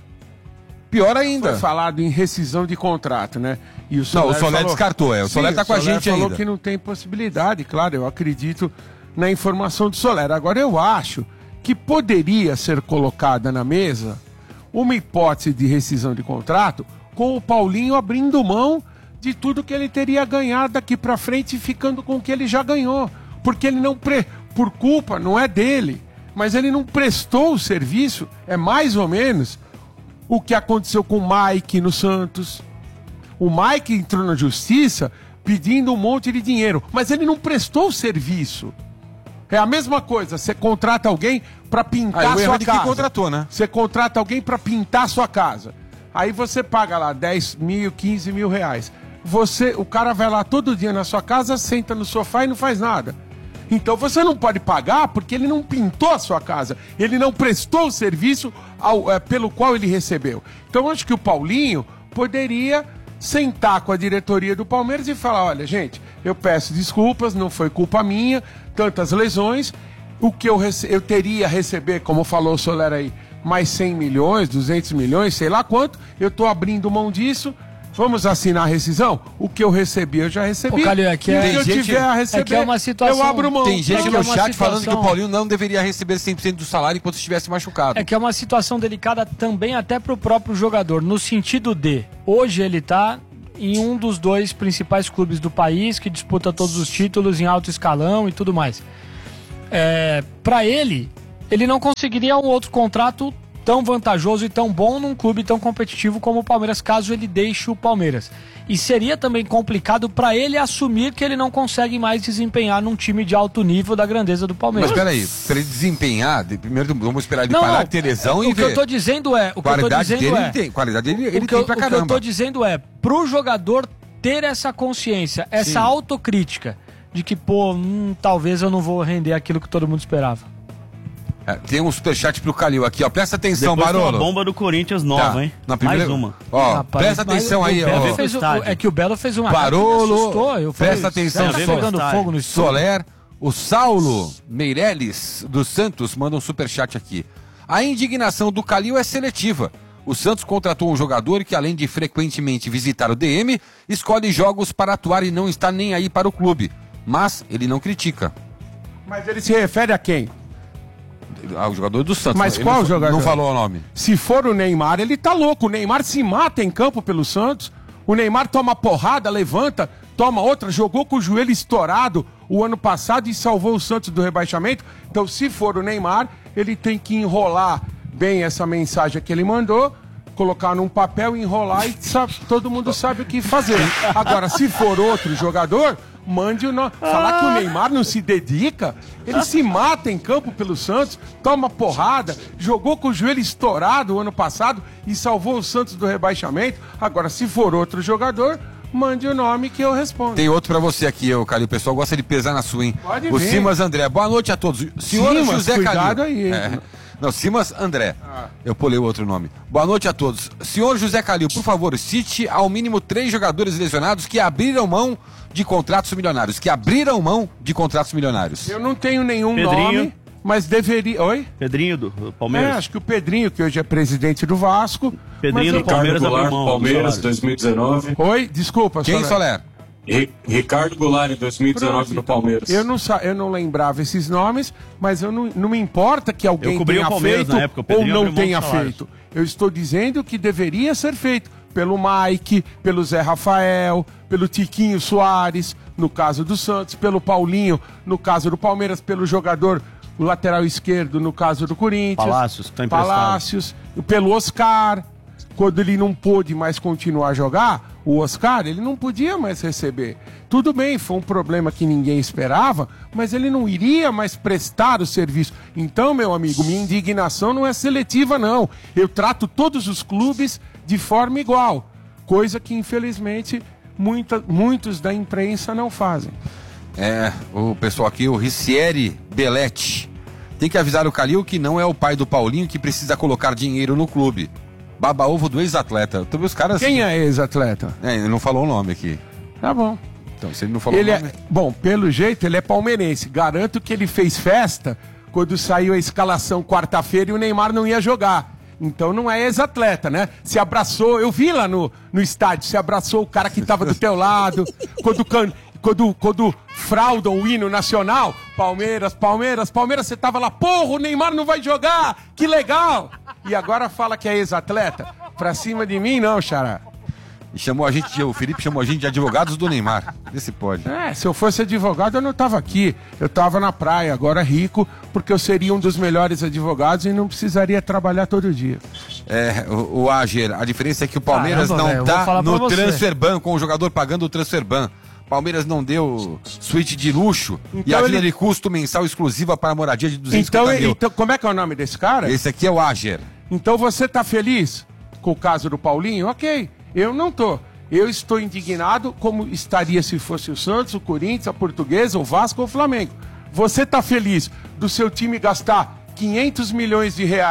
Speaker 2: Pior ainda.
Speaker 4: Foi falado em rescisão de contrato, né? E o
Speaker 2: Não,
Speaker 4: Soler
Speaker 2: o Soler
Speaker 4: falou-
Speaker 2: descartou, é. O Soler
Speaker 4: Sim,
Speaker 2: tá com a
Speaker 4: Soler
Speaker 2: gente
Speaker 4: falou
Speaker 2: ainda.
Speaker 4: que não tem possibilidade, claro, eu acredito na informação do Soler. Agora, eu acho que poderia ser colocada na mesa uma hipótese de rescisão de contrato com o Paulinho abrindo mão de tudo que ele teria ganhado daqui pra frente e ficando com o que ele já ganhou. Porque ele não, pre... por culpa, não é dele, mas ele não prestou o serviço, é mais ou menos o que aconteceu com o Mike no Santos. O Mike entrou na justiça pedindo um monte de dinheiro, mas ele não prestou o serviço. É a mesma coisa, você contrata alguém para pintar
Speaker 2: Ah, o
Speaker 4: a
Speaker 2: erro
Speaker 4: sua
Speaker 2: é de quem
Speaker 4: casa.
Speaker 2: contratou, né?
Speaker 4: Você contrata alguém para pintar a sua casa. Aí você paga lá dez mil, quinze mil reais. Você, o cara vai lá todo dia na sua casa, senta no sofá e não faz nada. Então você não pode pagar porque ele não pintou a sua casa. Ele não prestou o serviço ao, é, pelo qual ele recebeu. Então eu acho que o Paulinho poderia sentar com a diretoria do Palmeiras e falar: olha, gente, eu peço desculpas, não foi culpa minha, tantas lesões. O que eu, rece- eu teria a receber, como falou o Soler aí, mais cem milhões, duzentos milhões, sei lá quanto. Eu estou abrindo mão disso. Vamos assinar a rescisão? O que eu recebi, eu já recebi.
Speaker 3: Ô, Calil, é que
Speaker 4: e o
Speaker 3: é-
Speaker 4: que eu
Speaker 2: Tem gente-
Speaker 4: tiver a receber,
Speaker 3: é que é uma situação-
Speaker 4: eu abro mão.
Speaker 2: Tem gente
Speaker 3: É que
Speaker 2: no
Speaker 3: é uma
Speaker 2: chat falando que
Speaker 3: situação-
Speaker 2: o Paulinho não deveria receber cem por cento do salário enquanto estivesse machucado.
Speaker 3: É que é uma situação delicada também até pro próprio jogador, no sentido de, hoje ele tá em um dos dois principais clubes do país, que disputa todos os títulos em alto escalão e tudo mais. É, para ele, ele não conseguiria um outro contrato tão vantajoso e tão bom num clube tão competitivo como o Palmeiras, caso ele deixe o Palmeiras. E seria também complicado para ele assumir que ele não consegue mais desempenhar num time de alto nível da grandeza do Palmeiras.
Speaker 2: Mas peraí, pra ele desempenhar, de- primeiro vamos esperar ele
Speaker 3: Não,
Speaker 2: parar
Speaker 3: não,
Speaker 2: de ter lesão
Speaker 3: o
Speaker 2: e
Speaker 3: que eu
Speaker 2: ver.
Speaker 3: tô dizendo é, o que eu tô
Speaker 2: Qualidade
Speaker 3: dizendo
Speaker 2: dele
Speaker 3: é,
Speaker 2: ele tem, qualidade dele ele
Speaker 3: o que,
Speaker 2: tem
Speaker 3: eu,
Speaker 2: pra
Speaker 3: o que eu
Speaker 2: caramba.
Speaker 3: tô dizendo é, pro jogador ter essa consciência, essa
Speaker 2: Sim.
Speaker 3: autocrítica de que, pô, hum, talvez eu não vou render aquilo que todo mundo esperava.
Speaker 2: É, tem um superchat pro Calil aqui, ó. Presta atenção,
Speaker 1: Depois tem uma
Speaker 2: Barolo.
Speaker 1: bomba do Corinthians nova,
Speaker 2: Tá,
Speaker 1: hein?
Speaker 2: na primeira...
Speaker 1: Mais uma.
Speaker 2: Ó,
Speaker 3: Rapaz,
Speaker 2: presta
Speaker 3: mas
Speaker 2: atenção
Speaker 3: o
Speaker 2: aí,
Speaker 3: Belo
Speaker 2: ó.
Speaker 3: fez o-
Speaker 1: Estádio.
Speaker 3: é que o Belo fez uma
Speaker 2: Barolo,
Speaker 3: cara que me assustou. Eu falei,
Speaker 2: presta atenção,
Speaker 3: será que
Speaker 1: só.
Speaker 3: tá pegando
Speaker 1: Estádio.
Speaker 3: fogo no estúdio?
Speaker 2: Soler, o Saulo Meirelles dos Santos manda um superchat aqui. A indignação do Calil é seletiva. O Santos contratou um jogador que, além de frequentemente visitar o D M, escolhe jogos para atuar e não está nem aí para o clube. Mas ele não critica.
Speaker 4: Mas ele se refere a quem?
Speaker 2: Ao jogador do Santos.
Speaker 4: Mas
Speaker 2: Ele
Speaker 4: qual
Speaker 2: não,
Speaker 4: jogador?
Speaker 2: Não falou o nome.
Speaker 4: Se for o Neymar, ele tá louco. O Neymar se mata em campo pelo Santos. O Neymar toma porrada, levanta, toma outra, jogou com o joelho estourado o ano passado e salvou o Santos do rebaixamento. Então, se for o Neymar, ele tem que enrolar bem essa mensagem que ele mandou, colocar num papel, enrolar e sabe, todo mundo sabe o que fazer. Agora, se for outro jogador, mande o nome. Falar que o Neymar não se dedica, ele se mata em campo pelo Santos, toma porrada, jogou com o joelho estourado o ano passado e salvou o Santos do rebaixamento. Agora, se for outro jogador, mande o nome que eu respondo.
Speaker 2: Tem outro pra você aqui, ô Calil. O pessoal gosta de pesar na sua, hein?
Speaker 4: Pode
Speaker 2: o
Speaker 4: vir.
Speaker 2: Simas André. Boa noite a todos. Senhor
Speaker 4: Simas,
Speaker 2: José
Speaker 4: cuidado
Speaker 2: Calil.
Speaker 4: aí, hein?
Speaker 2: É. Não, Simas André. Eu pulei o outro nome. Boa noite a todos. Senhor José Calil, por favor, cite ao mínimo três jogadores lesionados que abriram mão de contratos milionários. Que abriram mão de contratos milionários.
Speaker 4: Eu não tenho nenhum
Speaker 1: Pedrinho.
Speaker 4: nome, mas deveria... Oi?
Speaker 1: Pedrinho do do
Speaker 4: É,
Speaker 1: Palmeiras.
Speaker 4: acho que o Pedrinho, que hoje é presidente do Vasco...
Speaker 1: Pedrinho
Speaker 4: mas
Speaker 1: do
Speaker 4: eu-
Speaker 1: Palmeiras
Speaker 5: Ricardo
Speaker 1: abriu
Speaker 5: Goulart,
Speaker 1: mão do
Speaker 5: Palmeiras,
Speaker 1: salário.
Speaker 5: dois mil e dezenove.
Speaker 4: Oi, desculpa.
Speaker 2: Quem,
Speaker 4: Soler.
Speaker 2: Soler?
Speaker 5: Ri- Ricardo Goulart, em dois mil e dezenove,
Speaker 4: Pronto,
Speaker 5: no
Speaker 4: então,
Speaker 5: Palmeiras.
Speaker 4: Eu não, sa- eu não lembrava esses nomes, mas eu não, não me importa que alguém
Speaker 1: Eu cobri
Speaker 4: tenha
Speaker 1: o Palmeiras
Speaker 4: feito
Speaker 1: na época, o
Speaker 4: ou
Speaker 1: Pedrinho
Speaker 4: não
Speaker 1: abriu mão
Speaker 4: tenha
Speaker 1: dos salários.
Speaker 4: feito. Eu estou dizendo que deveria ser feito pelo Mike, pelo Zé Rafael, pelo Tiquinho Soares, no caso do Santos, pelo Paulinho, no caso do Palmeiras, pelo jogador, o lateral esquerdo, no caso do Corinthians.
Speaker 1: Palácios, que tá emprestado.
Speaker 4: Palácios, pelo Oscar. Quando ele não pôde mais continuar a jogar, o Oscar, ele não podia mais receber. Tudo bem, foi um problema que ninguém esperava, mas ele não iria mais prestar o serviço. Então, meu amigo, minha indignação não é seletiva, não. Eu trato todos os clubes de forma igual, coisa que, infelizmente, muita, muitos da imprensa não fazem.
Speaker 2: É, o pessoal aqui, o Ricieri Belletti. Tem que avisar o Calil que não é o pai do Paulinho que precisa colocar dinheiro no clube. Baba-ovo do ex-atleta. Então, os caras...
Speaker 4: Quem é ex-atleta?
Speaker 2: É, ele não falou o nome aqui.
Speaker 4: Tá bom.
Speaker 2: Então, se ele não falou
Speaker 4: Ele
Speaker 2: o
Speaker 4: é,
Speaker 2: nome...
Speaker 4: bom, pelo jeito, ele é palmeirense. Garanto que ele fez festa quando saiu a escalação quarta-feira e o Neymar não ia jogar. Então não é ex-atleta, né? Se abraçou, eu vi lá no, no estádio, se abraçou o cara que tava do teu lado, quando, can, quando, quando fraudam o hino nacional, Palmeiras, Palmeiras, Palmeiras, você tava lá, porra, o Neymar não vai jogar, que legal! E agora fala que é ex-atleta? Pra cima de mim, não, xará.
Speaker 2: E chamou a gente, de- o Felipe chamou a gente de advogados do Neymar. Vê se pode.
Speaker 4: É, se eu fosse advogado, eu não tava aqui. Eu tava na praia, agora rico, porque eu seria um dos melhores advogados e não precisaria trabalhar todo dia.
Speaker 2: É, o, o Ager, a diferença é que o Palmeiras
Speaker 3: Caramba, velho,
Speaker 2: não
Speaker 3: eu vou
Speaker 2: tá
Speaker 3: falar pra
Speaker 2: no
Speaker 3: você.
Speaker 2: Transferban, com o jogador pagando o Transferban. Palmeiras não deu suíte de luxo e
Speaker 4: Então
Speaker 2: a ajuda
Speaker 4: ele-
Speaker 2: de custo mensal exclusiva para a moradia de duzentos e
Speaker 4: Então,
Speaker 2: cinquenta mil.
Speaker 4: então, como é que é o nome desse cara?
Speaker 2: Esse aqui é o Ager.
Speaker 4: Então você tá feliz com o caso do Paulinho? Ok, eu não tô. Eu estou indignado como estaria se fosse o Santos, o Corinthians, a Portuguesa, o Vasco ou o Flamengo. Você tá feliz do seu time gastar quinhentos milhões de reais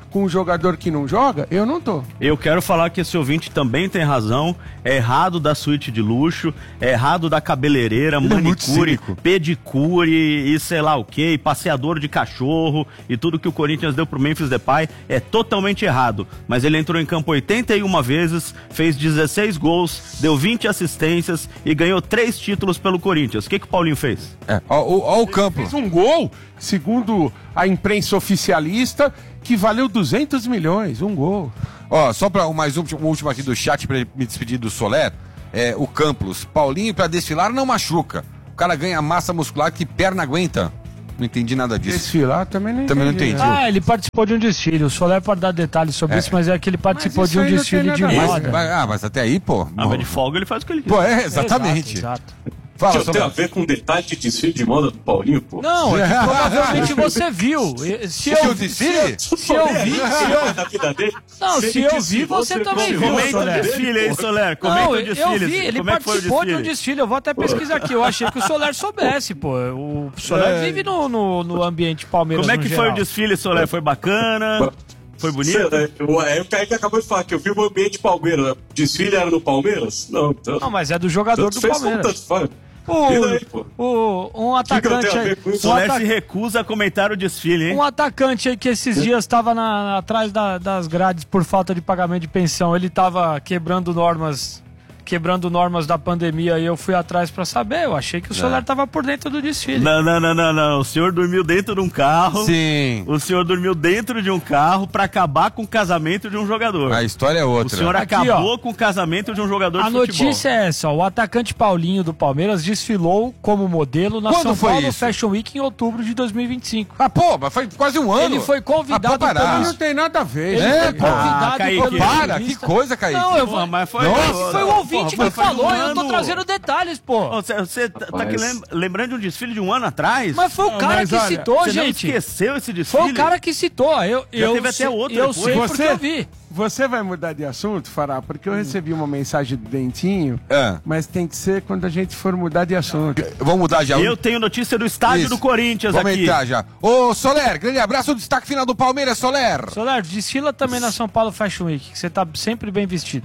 Speaker 4: com um jogador que não joga, eu não tô.
Speaker 1: Eu quero falar que esse ouvinte também tem razão. É errado da suíte de luxo, é errado da cabeleireira,
Speaker 2: Ele
Speaker 1: manicure,
Speaker 2: é
Speaker 1: pedicure e sei lá o que, passeador de cachorro e tudo que o Corinthians deu pro Memphis Depay é totalmente errado. Mas ele entrou em campo oitenta e uma vezes, fez dezesseis gols, deu vinte assistências e ganhou três títulos pelo Corinthians. O que, que o Paulinho fez?
Speaker 2: É, ó, ó, ó o campo.
Speaker 4: Fez um gol, segundo a imprensa oficialista, que valeu duzentos milhões, um gol.
Speaker 2: Ó, só para mais um, um último aqui do chat para me despedir do Soler, é, o Campos. Paulinho para desfilar não machuca. O cara ganha massa muscular que perna aguenta. Não entendi nada disso.
Speaker 4: Desfilar também não
Speaker 2: Também não
Speaker 4: entendi.
Speaker 2: entendi.
Speaker 4: né?
Speaker 3: Ah, ele participou de um desfile. O Soler pode dar detalhes sobre
Speaker 2: É.
Speaker 3: isso, mas é que ele participou
Speaker 4: Mas
Speaker 3: de um
Speaker 4: isso aí não
Speaker 3: desfile
Speaker 4: tem
Speaker 3: de
Speaker 4: nada a ver.
Speaker 3: moda.
Speaker 2: Mas- ah, mas até aí, pô.
Speaker 1: Ah, mas de folga ele faz o que ele quer.
Speaker 2: Pô, é, exatamente.
Speaker 3: Exato, exato.
Speaker 2: Fala,
Speaker 5: Deixa eu ter a
Speaker 2: Soler.
Speaker 5: ver com detalhe de desfile de moda do Paulinho, pô.
Speaker 3: Não, é que provavelmente você viu. E- Se
Speaker 2: Que
Speaker 3: eu,
Speaker 2: o desfile?
Speaker 3: se eu vi, se eu
Speaker 5: da vida dele.
Speaker 3: Não,
Speaker 5: ele
Speaker 3: se eu vi,
Speaker 5: desfilou,
Speaker 3: você também
Speaker 5: confirmou
Speaker 3: viu,
Speaker 1: Comenta o
Speaker 3: Soler.
Speaker 1: desfile aí, Soler. Comenta
Speaker 3: Não,
Speaker 1: o
Speaker 3: eu
Speaker 1: desfile.
Speaker 3: vi, ele
Speaker 1: Como é que foi o
Speaker 3: participou de um
Speaker 1: desfile?
Speaker 3: desfile. Eu vou até pesquisar aqui. Eu achei que o Soler soubesse, pô. O Soler vive no, no, no ambiente Palmeiras.
Speaker 1: Como é
Speaker 3: no
Speaker 1: que foi
Speaker 3: geral.
Speaker 1: o desfile, Soler? Foi bacana? Foi bonito?
Speaker 5: Sei, né? O- é o Kaique acabou de falar que eu vi o ambiente Palmeiras. Desfile era no Palmeiras? Não, então.
Speaker 3: Não, mas é do jogador
Speaker 5: tanto
Speaker 3: do
Speaker 5: fez como
Speaker 3: Palmeiras.
Speaker 5: tanto faz.
Speaker 3: O,
Speaker 5: E daí, pô?
Speaker 3: o, um
Speaker 5: que eu
Speaker 3: atacante
Speaker 5: tenho a
Speaker 3: aí.
Speaker 5: ver com isso?
Speaker 3: Um,
Speaker 1: Soler
Speaker 3: ata-
Speaker 1: se recusa a comentar o desfile, hein?
Speaker 3: um atacante aí que esses dias estava atrás da- das grades por falta de pagamento de pensão. Ele estava quebrando normas. Quebrando normas da pandemia e eu fui atrás pra saber. Eu achei que o Soler tava por dentro do desfile.
Speaker 1: Não, não, não, não, não. O senhor dormiu dentro de um carro.
Speaker 2: Sim.
Speaker 1: O senhor dormiu dentro de um carro pra acabar com o casamento de um jogador.
Speaker 2: A história é
Speaker 1: O
Speaker 2: outra.
Speaker 1: senhor
Speaker 3: Aqui,
Speaker 1: acabou
Speaker 3: ó.
Speaker 1: com o casamento de um jogador
Speaker 3: A
Speaker 1: de futebol.
Speaker 3: notícia é essa, ó, o atacante Paulinho do Palmeiras desfilou como modelo na
Speaker 2: Quando
Speaker 3: São
Speaker 2: foi
Speaker 3: Paulo
Speaker 2: isso?
Speaker 3: Fashion Week em outubro de dois mil e vinte e cinco.
Speaker 2: Ah, pô, mas foi quase um ano.
Speaker 3: Ele foi convidado
Speaker 2: Ah, pô, parar.
Speaker 3: pelo-
Speaker 4: Não tem nada a ver.
Speaker 3: Ele
Speaker 2: É,
Speaker 3: foi
Speaker 2: pô.
Speaker 3: convidado
Speaker 1: Ah, Kaique,
Speaker 3: pelo
Speaker 2: Para, que
Speaker 3: jornalista.
Speaker 2: coisa, Kaique.
Speaker 3: Não, eu
Speaker 1: Porra,
Speaker 3: vou...
Speaker 1: mas foi...
Speaker 3: Nossa, foi o ouvinte
Speaker 1: Porra,
Speaker 3: que
Speaker 1: foi
Speaker 3: falou,
Speaker 1: um
Speaker 3: eu tô
Speaker 1: ano.
Speaker 3: trazendo detalhes, pô.
Speaker 1: Você, você tá, tá aqui
Speaker 5: Rapaz.
Speaker 1: lem- lembrando de um desfile de um ano atrás?
Speaker 3: Mas foi o cara
Speaker 4: mas
Speaker 3: que
Speaker 4: olha,
Speaker 3: citou,
Speaker 1: Você não
Speaker 3: gente.
Speaker 1: esqueceu esse desfile?
Speaker 3: Foi o cara que citou. Eu, eu
Speaker 1: teve até
Speaker 3: sei-
Speaker 1: outro
Speaker 3: Eu
Speaker 1: depois.
Speaker 3: sei porque
Speaker 4: Você,
Speaker 3: eu vi.
Speaker 4: você vai mudar de assunto, Fará? Porque eu recebi uma mensagem do Dentinho,
Speaker 2: É.
Speaker 4: mas tem que ser quando a gente for mudar de assunto.
Speaker 2: Vamos mudar já.
Speaker 1: Eu tenho notícia do estádio
Speaker 2: Isso.
Speaker 1: do Corinthians
Speaker 2: Vamos
Speaker 1: aqui.
Speaker 2: entrar já. Ô, Soler, grande abraço. O destaque final do Palmeiras, Soler.
Speaker 3: Soler, desfila também na São Paulo Fashion Week, que você tá sempre bem vestido.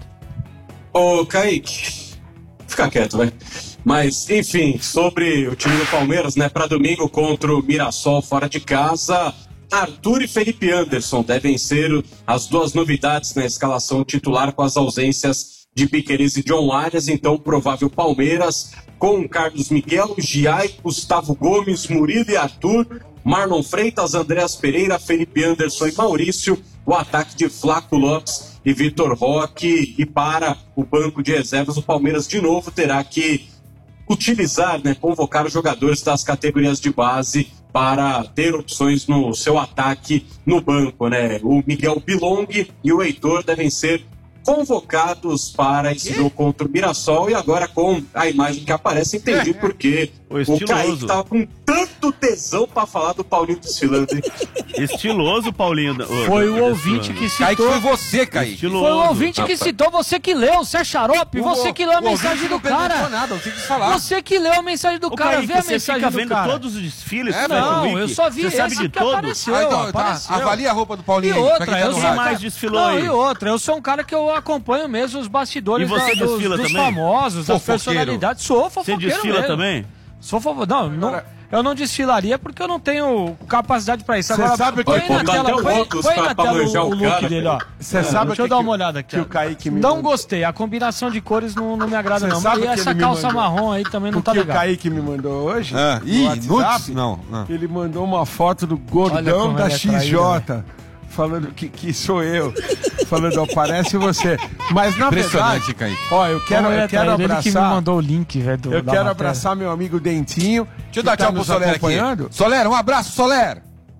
Speaker 5: Ô, Kaique, fica quieto, vai. Mas, enfim, sobre o time do Palmeiras, né? Para domingo contra o Mirassol fora de casa, Arthur e Felipe Anderson devem ser as duas novidades na escalação titular com as ausências de Piquerez e John Arias. Então, provável Palmeiras com Carlos Miguel, Giai, Gustavo Gomes, Murilo e Arthur, Marlon Freitas, Andreas Pereira, Felipe Anderson e Maurício, o ataque de Flaco Lopes e Vitor Roque. E para o banco de reservas, o Palmeiras de novo terá que utilizar, né, convocar os jogadores das categorias de base para ter opções no seu ataque no banco, né? O Miguel Bilong e o Heitor devem ser convocados para esse jogo contra o Mirassol. E agora com a imagem que aparece, entendi porque
Speaker 1: O
Speaker 5: o
Speaker 1: estiloso.
Speaker 5: Kaique tava com tanto tesão para falar do Paulinho desfilando, hein?
Speaker 1: Estiloso, Paulinho. da- ô,
Speaker 3: Foi
Speaker 1: da-
Speaker 3: o ouvinte que
Speaker 2: Kaique,
Speaker 3: citou.
Speaker 2: foi você, Kaique.
Speaker 1: Estiloso.
Speaker 3: Foi o ouvinte que citou, você que leu, você é xarope, você que leu a
Speaker 2: O ouvinte
Speaker 3: mensagem
Speaker 2: não
Speaker 3: do
Speaker 2: perguntou
Speaker 3: cara.
Speaker 2: nada, você quis falar.
Speaker 3: Você que leu a mensagem do
Speaker 1: Ô,
Speaker 3: cara,
Speaker 1: Kaique,
Speaker 3: vê a
Speaker 1: você
Speaker 3: mensagem
Speaker 1: fica
Speaker 3: do
Speaker 1: vendo
Speaker 3: cara.
Speaker 1: todos os desfiles?
Speaker 2: É,
Speaker 1: Fashion
Speaker 3: Não,
Speaker 1: Week?
Speaker 3: eu só vi
Speaker 1: Você
Speaker 3: esse
Speaker 1: sabe de
Speaker 3: que
Speaker 1: todos?
Speaker 3: apareceu.
Speaker 2: Ah, então, tá.
Speaker 3: apareceu.
Speaker 2: Avalia a roupa do Paulinho
Speaker 3: E
Speaker 2: aí, pra
Speaker 3: outra,
Speaker 2: quem tá
Speaker 3: eu
Speaker 2: no
Speaker 3: sou
Speaker 1: Quem
Speaker 2: rádio.
Speaker 1: mais desfilou
Speaker 3: Não,
Speaker 1: aí?
Speaker 3: e outra, eu sou um cara que eu acompanho mesmo os bastidores
Speaker 1: E você
Speaker 3: da- dos,
Speaker 1: desfila
Speaker 3: dos
Speaker 1: também?
Speaker 3: famosos, das
Speaker 2: Fofoqueiro.
Speaker 3: personalidades. Sou
Speaker 1: Você
Speaker 3: fofoqueiro
Speaker 1: desfila
Speaker 3: mesmo.
Speaker 1: também?
Speaker 3: Sou fofo... Não, não, eu não desfilaria porque eu não tenho capacidade pra isso.
Speaker 4: Cê
Speaker 3: Agora,
Speaker 4: sabe
Speaker 3: põe
Speaker 4: que-
Speaker 3: na
Speaker 5: Botar
Speaker 3: tela,
Speaker 5: até o
Speaker 3: põe,
Speaker 5: óculos
Speaker 3: põe
Speaker 5: pra-
Speaker 3: na
Speaker 5: pra
Speaker 3: tela
Speaker 5: manjar
Speaker 3: o,
Speaker 5: o
Speaker 3: o look
Speaker 5: cara,
Speaker 3: dele, ó.
Speaker 4: Você sabe
Speaker 3: Deixa eu
Speaker 4: que
Speaker 3: dar
Speaker 4: que-
Speaker 3: uma olhada aqui.
Speaker 4: que
Speaker 3: ó.
Speaker 4: o Kaique me
Speaker 3: Não
Speaker 4: mandou?
Speaker 3: gostei, a combinação de cores não, não me agrada
Speaker 4: Cê
Speaker 3: não.
Speaker 4: sabe
Speaker 3: E
Speaker 4: que
Speaker 3: essa
Speaker 4: ele me
Speaker 3: calça
Speaker 4: mandou?
Speaker 3: marrom aí também não
Speaker 4: O
Speaker 3: tá
Speaker 4: que o
Speaker 3: legal.
Speaker 4: Kaique me mandou hoje,
Speaker 2: Ah,
Speaker 4: no
Speaker 2: ih,
Speaker 4: WhatsApp,
Speaker 2: nudes? Não, não.
Speaker 4: ele mandou uma foto do
Speaker 3: Olha
Speaker 4: gordão
Speaker 3: como
Speaker 4: da
Speaker 3: ele é
Speaker 4: X
Speaker 3: traído,
Speaker 4: J, falando que, que sou eu, falando, ó, parece você. Mas na
Speaker 2: Impressionante,
Speaker 4: verdade,
Speaker 2: Kaique.
Speaker 4: ó, eu quero,
Speaker 3: Como ele é
Speaker 4: eu quero
Speaker 3: traído, ele que me
Speaker 4: abraçar,
Speaker 3: mandou o link, velho, do-
Speaker 4: eu
Speaker 3: da
Speaker 4: quero
Speaker 3: matéria.
Speaker 4: abraçar meu amigo Dentinho,
Speaker 2: Deixa eu dar
Speaker 4: que tá
Speaker 2: tchau pro
Speaker 4: nos
Speaker 2: Soler aqui.
Speaker 4: acompanhando.
Speaker 2: Soler, um abraço, Soler.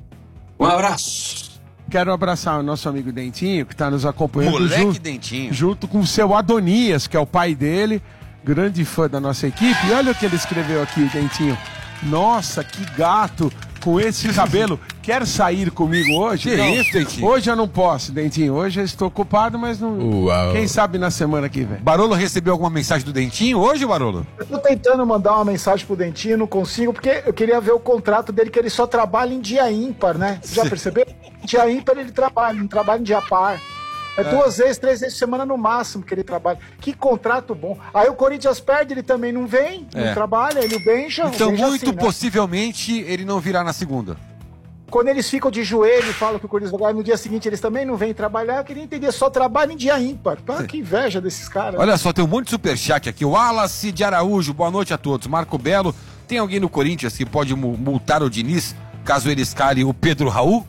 Speaker 5: Um abraço.
Speaker 4: Quero abraçar o nosso amigo Dentinho, que está nos acompanhando
Speaker 2: Moleque
Speaker 4: junto,
Speaker 2: Dentinho.
Speaker 4: junto com o seu Adonias, que é o pai dele, grande fã da nossa equipe. E olha o que ele escreveu aqui, Dentinho. Nossa, que gato com esse cabelo. quer sair comigo hoje?
Speaker 2: Que
Speaker 4: Não.
Speaker 2: isso, Dentinho?
Speaker 4: Hoje eu não posso, Dentinho. Hoje eu estou ocupado, mas não.
Speaker 2: Uau.
Speaker 4: Quem sabe na semana que vem.
Speaker 2: Barolo recebeu alguma mensagem do Dentinho hoje, Barolo?
Speaker 6: Eu tô tentando mandar uma mensagem pro Dentinho, não consigo, porque eu queria ver o contrato dele, que ele só trabalha em dia ímpar, né? Você já percebeu? Dia ímpar ele trabalha, não trabalha em dia par. É, é duas vezes, três vezes por semana no máximo que ele trabalha. Que contrato bom. Aí o Corinthians perde, ele também não vem,
Speaker 2: É.
Speaker 6: não trabalha, ele o bencha.
Speaker 2: Então,
Speaker 6: o bencha
Speaker 2: muito
Speaker 6: assim, né?
Speaker 2: possivelmente, ele não virá na segunda.
Speaker 6: Quando eles ficam de joelho e falam que o Corinthians vai ganhar, no dia seguinte eles também não vêm trabalhar, eu queria entender, só trabalha em dia ímpar. Ah, que inveja desses caras.
Speaker 2: Olha só, tem um monte de superchat aqui. O Wallace de Araújo, boa noite a todos. Marco Belo, tem alguém no Corinthians que pode mu- multar o Diniz, caso ele escale o Pedro Raul?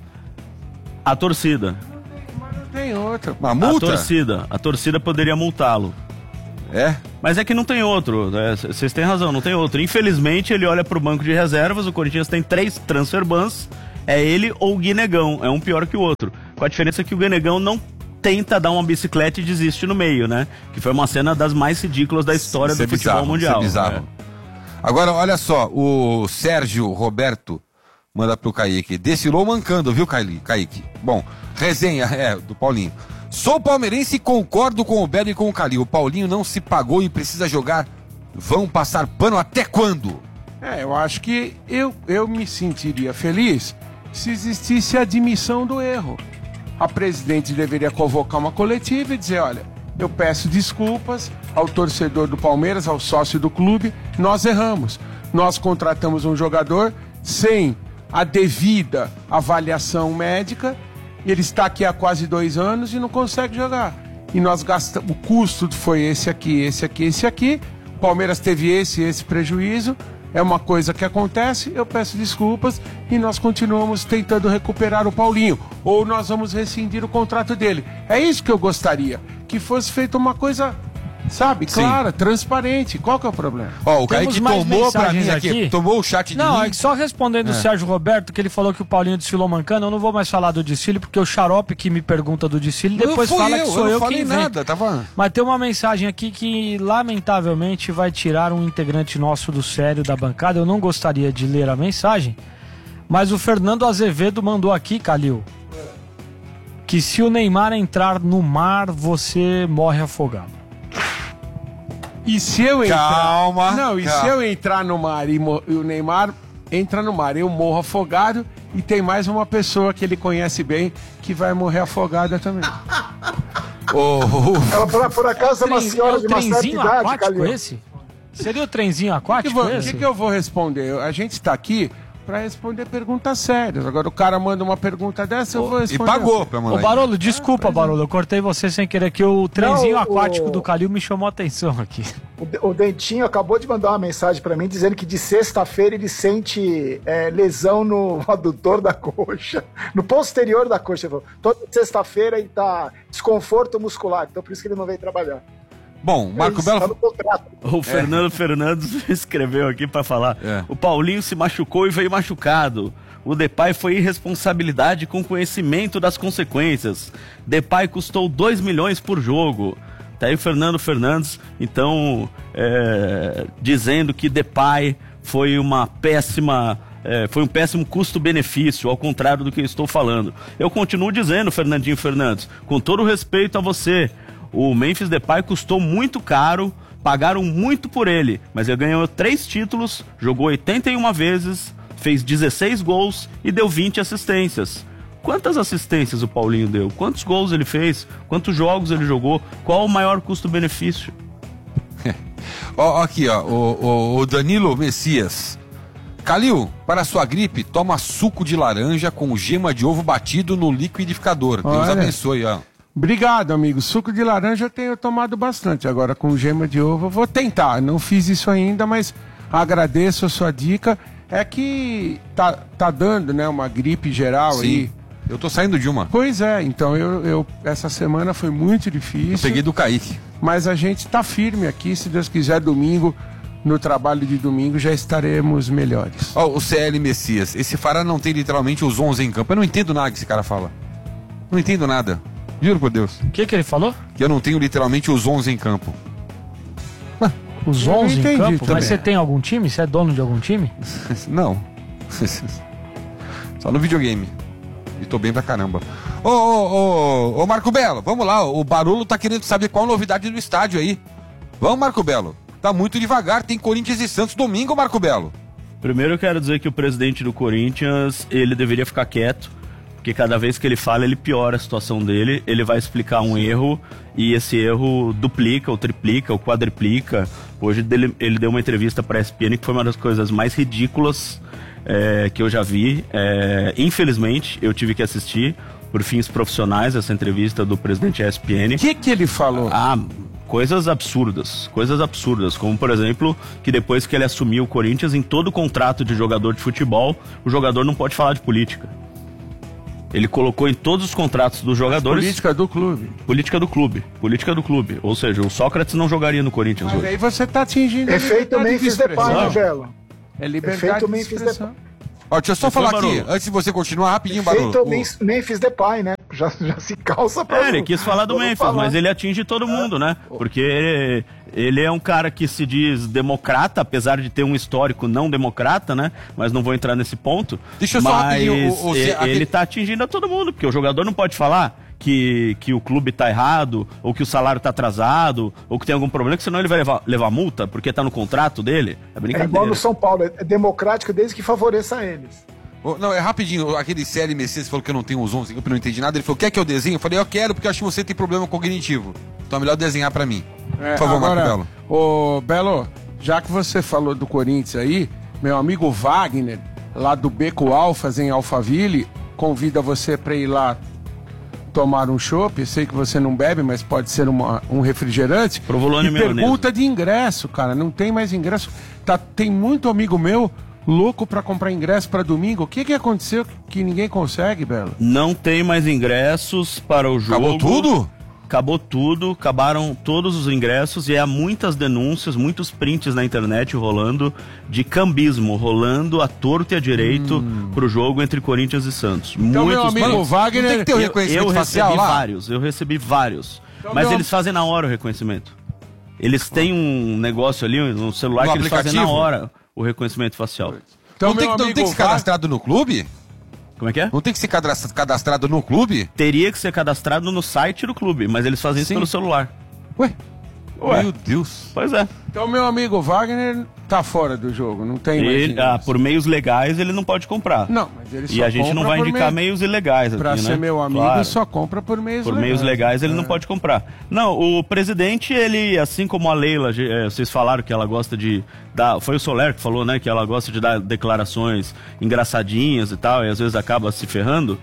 Speaker 1: A torcida.
Speaker 4: Mas não tem outra.
Speaker 2: Uma
Speaker 1: A
Speaker 2: multa?
Speaker 1: torcida. A torcida poderia multá-lo.
Speaker 2: É?
Speaker 1: Mas é que não tem outro, né? Vocês têm razão, não tem outro. Infelizmente, ele olha pro banco de reservas, o Corinthians tem três transfer bans, é ele ou o Guinegão, é um pior que o outro. Com a diferença que o Guinegão não tenta dar uma bicicleta e desiste no meio, né? Que foi uma cena das mais ridículas da história
Speaker 2: Isso é
Speaker 1: do futebol
Speaker 2: bizarro,
Speaker 1: mundial.
Speaker 2: isso é bizarro.
Speaker 1: né?
Speaker 2: Agora, olha só, o Sérgio Roberto manda pro Kaique. Desfilou mancando, viu, Kaique? Kaique? Bom, resenha, é, do Paulinho. Sou palmeirense e concordo com o Belo e com o Calil. O Paulinho não se pagou e precisa jogar. Vão passar pano até quando?
Speaker 4: É, eu acho que eu, eu me sentiria feliz se existisse a admissão do erro. A presidente deveria convocar uma coletiva e dizer, olha, eu peço desculpas ao torcedor do Palmeiras, ao sócio do clube, nós erramos. Nós contratamos um jogador sem a devida avaliação médica, ele está aqui há quase dois anos e não consegue jogar. E nós gastamos, o custo foi esse aqui, esse aqui, esse aqui, o Palmeiras teve esse e esse prejuízo, é uma coisa que acontece, eu peço desculpas e nós continuamos tentando recuperar o Paulinho. Ou nós vamos rescindir o contrato dele. É isso que eu gostaria, que fosse feita uma coisa, sabe,
Speaker 2: Sim.
Speaker 4: clara, transparente. Qual que é o problema?
Speaker 2: Ó, o
Speaker 3: Temos
Speaker 2: Kaique
Speaker 3: mais
Speaker 2: tomou pra mim
Speaker 3: mensagens
Speaker 2: aqui,
Speaker 3: aqui.
Speaker 2: tomou o chat de
Speaker 3: Não,
Speaker 2: mim.
Speaker 3: é que só respondendo o Sérgio Roberto, que ele falou que o Paulinho desfilou mancando, eu não vou mais falar do desfile, porque o Xarope que me pergunta do desfile, depois
Speaker 2: não fui
Speaker 3: fala
Speaker 2: eu,
Speaker 3: que sou
Speaker 2: eu
Speaker 3: eu,
Speaker 2: não falei
Speaker 3: quem inventa.
Speaker 2: nada, tava...
Speaker 3: Mas tem uma mensagem aqui que, lamentavelmente, vai tirar um integrante nosso do sério da bancada. Eu não gostaria de ler a mensagem, mas o Fernando Azevedo mandou aqui, Calil, que se o Neymar entrar no mar, você morre afogado.
Speaker 4: E se eu entrar...
Speaker 2: Calma,
Speaker 4: Não, e
Speaker 2: calma.
Speaker 4: se eu entrar no mar e, mo- e o Neymar entra no mar, eu morro afogado e tem mais uma pessoa que ele conhece bem que vai morrer afogada também.
Speaker 2: Ô,
Speaker 6: Ela, por, por acaso, é uma
Speaker 3: Trem-
Speaker 6: senhora
Speaker 3: é o
Speaker 6: de uma certa
Speaker 3: trenzinho
Speaker 6: idade,
Speaker 3: aquático
Speaker 6: Calil.
Speaker 3: esse? Seria o trenzinho
Speaker 4: O que,
Speaker 3: aquático
Speaker 4: vou-
Speaker 3: esse?
Speaker 4: que que eu vou responder? A gente está aqui para responder perguntas sérias. Agora o cara manda uma pergunta dessa, eu vou
Speaker 2: e
Speaker 4: responder.
Speaker 2: pagou pra
Speaker 3: Ô,
Speaker 2: mandar.
Speaker 3: Barolo, desculpa, Barolo, eu cortei você sem querer, que o trenzinho
Speaker 6: Não, o-
Speaker 3: aquático do Calil me chamou a atenção aqui.
Speaker 6: O, De- o Dentinho acabou de mandar uma mensagem pra mim dizendo que de sexta-feira ele sente é, lesão no adutor da coxa, no posterior da coxa. Ele falou, toda sexta-feira ele tá desconforto muscular, então por isso que ele não veio trabalhar.
Speaker 2: Bom, Marco
Speaker 6: É isso, tá
Speaker 2: Belo...
Speaker 6: no contrato.
Speaker 1: O Fernando Fernandes escreveu aqui pra falar.
Speaker 2: É.
Speaker 1: O Paulinho se machucou e veio machucado. O Depay foi irresponsabilidade com conhecimento das consequências. Depay custou dois milhões por jogo. Tá aí o Fernando Fernandes, então, é, dizendo que Depay foi uma péssima... É, foi um péssimo custo-benefício, ao contrário do que eu estou falando. Eu continuo dizendo, Fernandinho Fernandes, com todo o respeito a você, o Memphis Depay custou muito caro, pagaram muito por ele, mas ele ganhou três títulos, jogou oitenta e uma vezes, fez dezesseis gols e deu vinte assistências. Quantas assistências o Paulinho deu? Quantos gols ele fez? Quantos jogos ele jogou? Qual o maior custo-benefício?
Speaker 2: Ó, aqui, ó, o, o- o Danilo Messias. Calil, para sua gripe, toma suco de laranja com gema de ovo batido no liquidificador. Deus
Speaker 4: Olha.
Speaker 2: abençoe, ó.
Speaker 4: Obrigado, amigo. Suco de laranja eu tenho tomado bastante. Agora com gema de ovo eu vou tentar. Não fiz isso ainda, mas agradeço a sua dica. É que tá, tá dando, né, uma gripe geral aí.
Speaker 2: Sim, eu tô saindo de uma.
Speaker 4: Pois é, então eu, eu essa semana foi muito difícil.
Speaker 2: Peguei do Kaique.
Speaker 4: Mas a gente tá firme aqui, se Deus quiser, domingo, no trabalho de domingo, já estaremos melhores.
Speaker 2: Ó, o C L Messias. Esse Fará não tem literalmente os onze em campo. Eu não entendo nada que esse cara fala. Não entendo nada. Juro por Deus.
Speaker 3: O que que ele falou?
Speaker 2: Que eu não tenho literalmente os onze em campo.
Speaker 3: Os
Speaker 4: Eu não
Speaker 3: onze em
Speaker 4: entendi
Speaker 3: campo?
Speaker 4: também.
Speaker 3: Mas você tem algum time? Você é dono de algum time?
Speaker 2: Não. Só no videogame. E tô bem pra caramba. Ô, ô, ô, ô, Marco Belo, vamos lá. O Barolo tá querendo saber qual a novidade do estádio aí. Vamos, Marco Belo. Tá muito devagar. Tem Corinthians e Santos domingo, Marco Belo.
Speaker 1: Primeiro eu quero dizer que o presidente do Corinthians, ele deveria ficar quieto, porque cada vez que ele fala, ele piora a situação dele. Ele vai explicar um erro e esse erro duplica, ou triplica, ou quadriplica. Hoje ele, ele deu uma entrevista para a E S P N que foi uma das coisas mais ridículas é, que eu já vi. É, infelizmente, eu tive que assistir por fins profissionais essa entrevista do presidente da E S P N.
Speaker 4: O que que ele falou?
Speaker 1: Ah, coisas absurdas, coisas absurdas, como por exemplo, que depois que ele assumiu o Corinthians, em todo contrato de jogador de futebol, o jogador não pode falar de política. Ele colocou em todos os contratos dos jogadores...
Speaker 4: Política do clube.
Speaker 1: Política do clube. Política do clube. Ou seja, o Sócrates não jogaria no Corinthians
Speaker 4: Mas
Speaker 1: hoje.
Speaker 4: aí você tá atingindo...
Speaker 6: Efeito Memphis Depay, né, Belo?
Speaker 4: É liberdade
Speaker 6: Efeito
Speaker 4: de
Speaker 6: Memphis
Speaker 4: expressão.
Speaker 6: Depay.
Speaker 2: Ó, deixa eu só
Speaker 1: Foi,
Speaker 2: falar aqui,
Speaker 1: Barolo.
Speaker 2: antes de você continuar, rapidinho, Barolo.
Speaker 6: Efeito
Speaker 2: O-
Speaker 6: Mem- Memphis Depay, né? Já, já se calça pra...
Speaker 1: É, ele quis falar do
Speaker 6: pra não
Speaker 1: Memphis,
Speaker 6: falar.
Speaker 1: mas ele atinge todo mundo, né? Porque ele, ele é um cara que se diz democrata, apesar de ter um histórico não democrata, né? Mas não vou entrar nesse ponto.
Speaker 2: Deixa eu só
Speaker 1: mas
Speaker 2: rapidinho, o- o-
Speaker 1: e-
Speaker 2: aquele-
Speaker 1: ele tá atingindo a todo mundo, porque o jogador não pode falar que, que o clube tá errado, ou que o salário tá atrasado, ou que tem algum problema, que senão ele vai levar, levar multa, porque tá no contrato dele. É
Speaker 6: É
Speaker 1: brincadeira.
Speaker 6: igual no São Paulo, é democrático desde que favoreça eles.
Speaker 2: Ô, Não, é rapidinho, aquele C L Messias falou que eu não tenho os onze, eu não entendi nada. Ele falou, quer que eu desenhe? Eu falei, eu quero, porque eu acho que você tem problema cognitivo. Então é melhor desenhar pra mim.
Speaker 4: É,
Speaker 2: Por favor,
Speaker 4: agora,
Speaker 2: Marco Belo.
Speaker 4: Ô, Belo, já que você falou do Corinthians aí, meu amigo Wagner, lá do Beco Alfas, em Alphaville, convida você pra ir lá tomar um chopp. Sei que você não bebe, mas pode ser uma- um refrigerante.
Speaker 1: Provolone
Speaker 4: e
Speaker 1: maionese.
Speaker 4: pergunta de ingresso, cara. Não tem mais ingresso. Tá, tem muito amigo meu louco pra comprar ingresso pra domingo. O que que aconteceu que ninguém consegue, Belo?
Speaker 1: Não tem mais ingressos para o jogo.
Speaker 2: Acabou tudo?
Speaker 1: Acabou tudo, acabaram todos os ingressos e há muitas denúncias, muitos prints na internet rolando de cambismo, rolando a torto e a direito pro jogo entre Corinthians e Santos.
Speaker 4: Então, meu
Speaker 1: muitos
Speaker 4: amigo
Speaker 1: prints.
Speaker 4: Wagner...
Speaker 2: Não tem que ter o
Speaker 1: Eu,
Speaker 2: reconhecimento
Speaker 1: eu
Speaker 2: facial
Speaker 1: recebi
Speaker 2: lá?
Speaker 1: vários, eu recebi vários.
Speaker 4: Então,
Speaker 1: Mas
Speaker 4: meu-
Speaker 1: eles fazem na hora o reconhecimento. Eles têm um negócio ali, um celular
Speaker 2: No
Speaker 1: que eles fazem na
Speaker 2: aplicativo?
Speaker 1: hora o reconhecimento facial.
Speaker 4: Então,
Speaker 2: não, tem,
Speaker 4: meu
Speaker 2: que- não
Speaker 4: amigo
Speaker 2: tem que ser
Speaker 4: Wagner-
Speaker 2: cadastrado no clube?
Speaker 1: Como é que é?
Speaker 2: Não tem que ser cadastra- cadastrado no clube?
Speaker 1: Teria que ser cadastrado no site do clube, mas eles fazem isso
Speaker 2: Sim.
Speaker 1: pelo celular.
Speaker 2: Ué?
Speaker 1: Ué.
Speaker 2: Meu Deus.
Speaker 1: Pois é.
Speaker 4: Então, meu amigo Wagner tá fora do jogo, não tem mais
Speaker 1: Ele,
Speaker 4: ingresso.
Speaker 1: ah, por meios legais ele não pode comprar.
Speaker 4: Não, mas ele só
Speaker 1: E a gente não
Speaker 4: compra
Speaker 1: vai
Speaker 4: por
Speaker 1: indicar
Speaker 4: meio-
Speaker 1: meios ilegais aqui,
Speaker 4: Pra
Speaker 1: né?
Speaker 4: ser meu amigo,
Speaker 1: Claro.
Speaker 4: só compra por meios
Speaker 1: Por
Speaker 4: legais.
Speaker 1: meios legais ele
Speaker 4: É.
Speaker 1: não pode comprar. Não, o presidente, ele, assim como a Leila, eh, vocês falaram que ela gosta de dar, foi o Soler que falou, né, que ela gosta de dar declarações engraçadinhas e tal, e às vezes acaba se ferrando.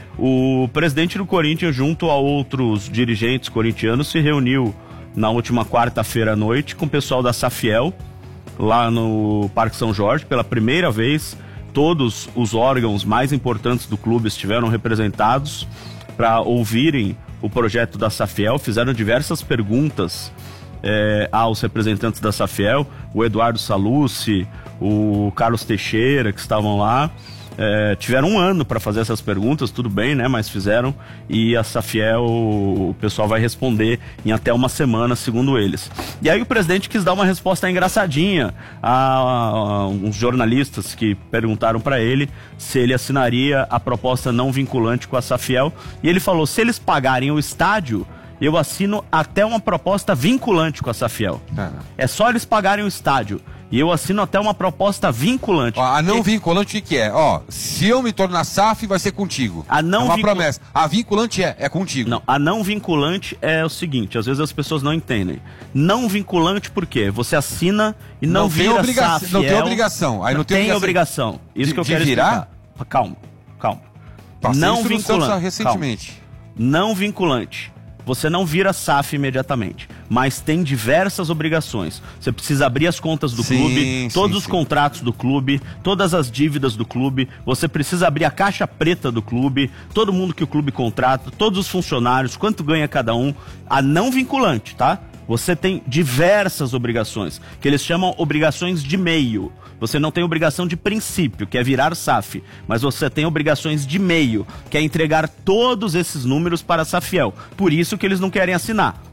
Speaker 1: O presidente do Corinthians, junto a outros dirigentes corintianos, se reuniu na última quarta-feira à noite com o pessoal da Safiel, lá no Parque São Jorge, pela primeira vez. Todos os órgãos mais importantes do clube estiveram representados para ouvirem o projeto da Safiel, fizeram diversas perguntas eh, aos representantes da Safiel, o Eduardo Salucci, o Carlos Teixeira, que estavam lá. É, tiveram um ano para fazer essas perguntas, tudo bem, né? Mas fizeram, e a Safiel, o pessoal vai responder em até uma semana, segundo eles. E aí o presidente quis dar uma resposta engraçadinha a, a uns jornalistas que perguntaram para ele se ele assinaria a proposta não vinculante com a Safiel, e ele falou: se eles pagarem o estádio, eu assino até uma proposta vinculante com a Safiel.
Speaker 2: Ah.
Speaker 1: É só eles pagarem o estádio. E eu assino até uma proposta vinculante.
Speaker 2: Ó, a não vinculante o que que é? Ó, se eu me tornar S A F, vai ser contigo.
Speaker 1: A não
Speaker 2: é uma
Speaker 1: vincul-
Speaker 2: promessa. A vinculante é, é contigo.
Speaker 1: Não, a não vinculante é o seguinte, às vezes as pessoas não entendem. Não vinculante por quê? Você assina e não,
Speaker 2: Não tem
Speaker 1: vira
Speaker 2: obrigação-
Speaker 1: SAFiel.
Speaker 2: não tem obrigação. Aí não tem
Speaker 1: obrigação. Isso
Speaker 2: de-
Speaker 1: que eu
Speaker 2: de
Speaker 1: quero
Speaker 2: virar?
Speaker 1: explicar. Calma, calma.
Speaker 2: Passei
Speaker 1: não
Speaker 2: isso no Santos
Speaker 1: vinculante.
Speaker 2: recentemente.
Speaker 1: Calma. Não vinculante. Você não vira S A F imediatamente, mas tem diversas obrigações. Você precisa abrir as contas do
Speaker 2: Sim,
Speaker 1: clube,
Speaker 2: sim,
Speaker 1: todos os
Speaker 2: sim.
Speaker 1: contratos do clube, todas as dívidas do clube. Você precisa abrir a caixa preta do clube, todo mundo que o clube contrata, todos os funcionários, quanto ganha cada um. A não vinculante, tá? Você tem diversas obrigações, que eles chamam obrigações de meio. Você não tem obrigação de princípio, que é virar S A F, mas você tem obrigações de meio, que é entregar todos esses números para a Safiel. Por isso que eles não querem assinar.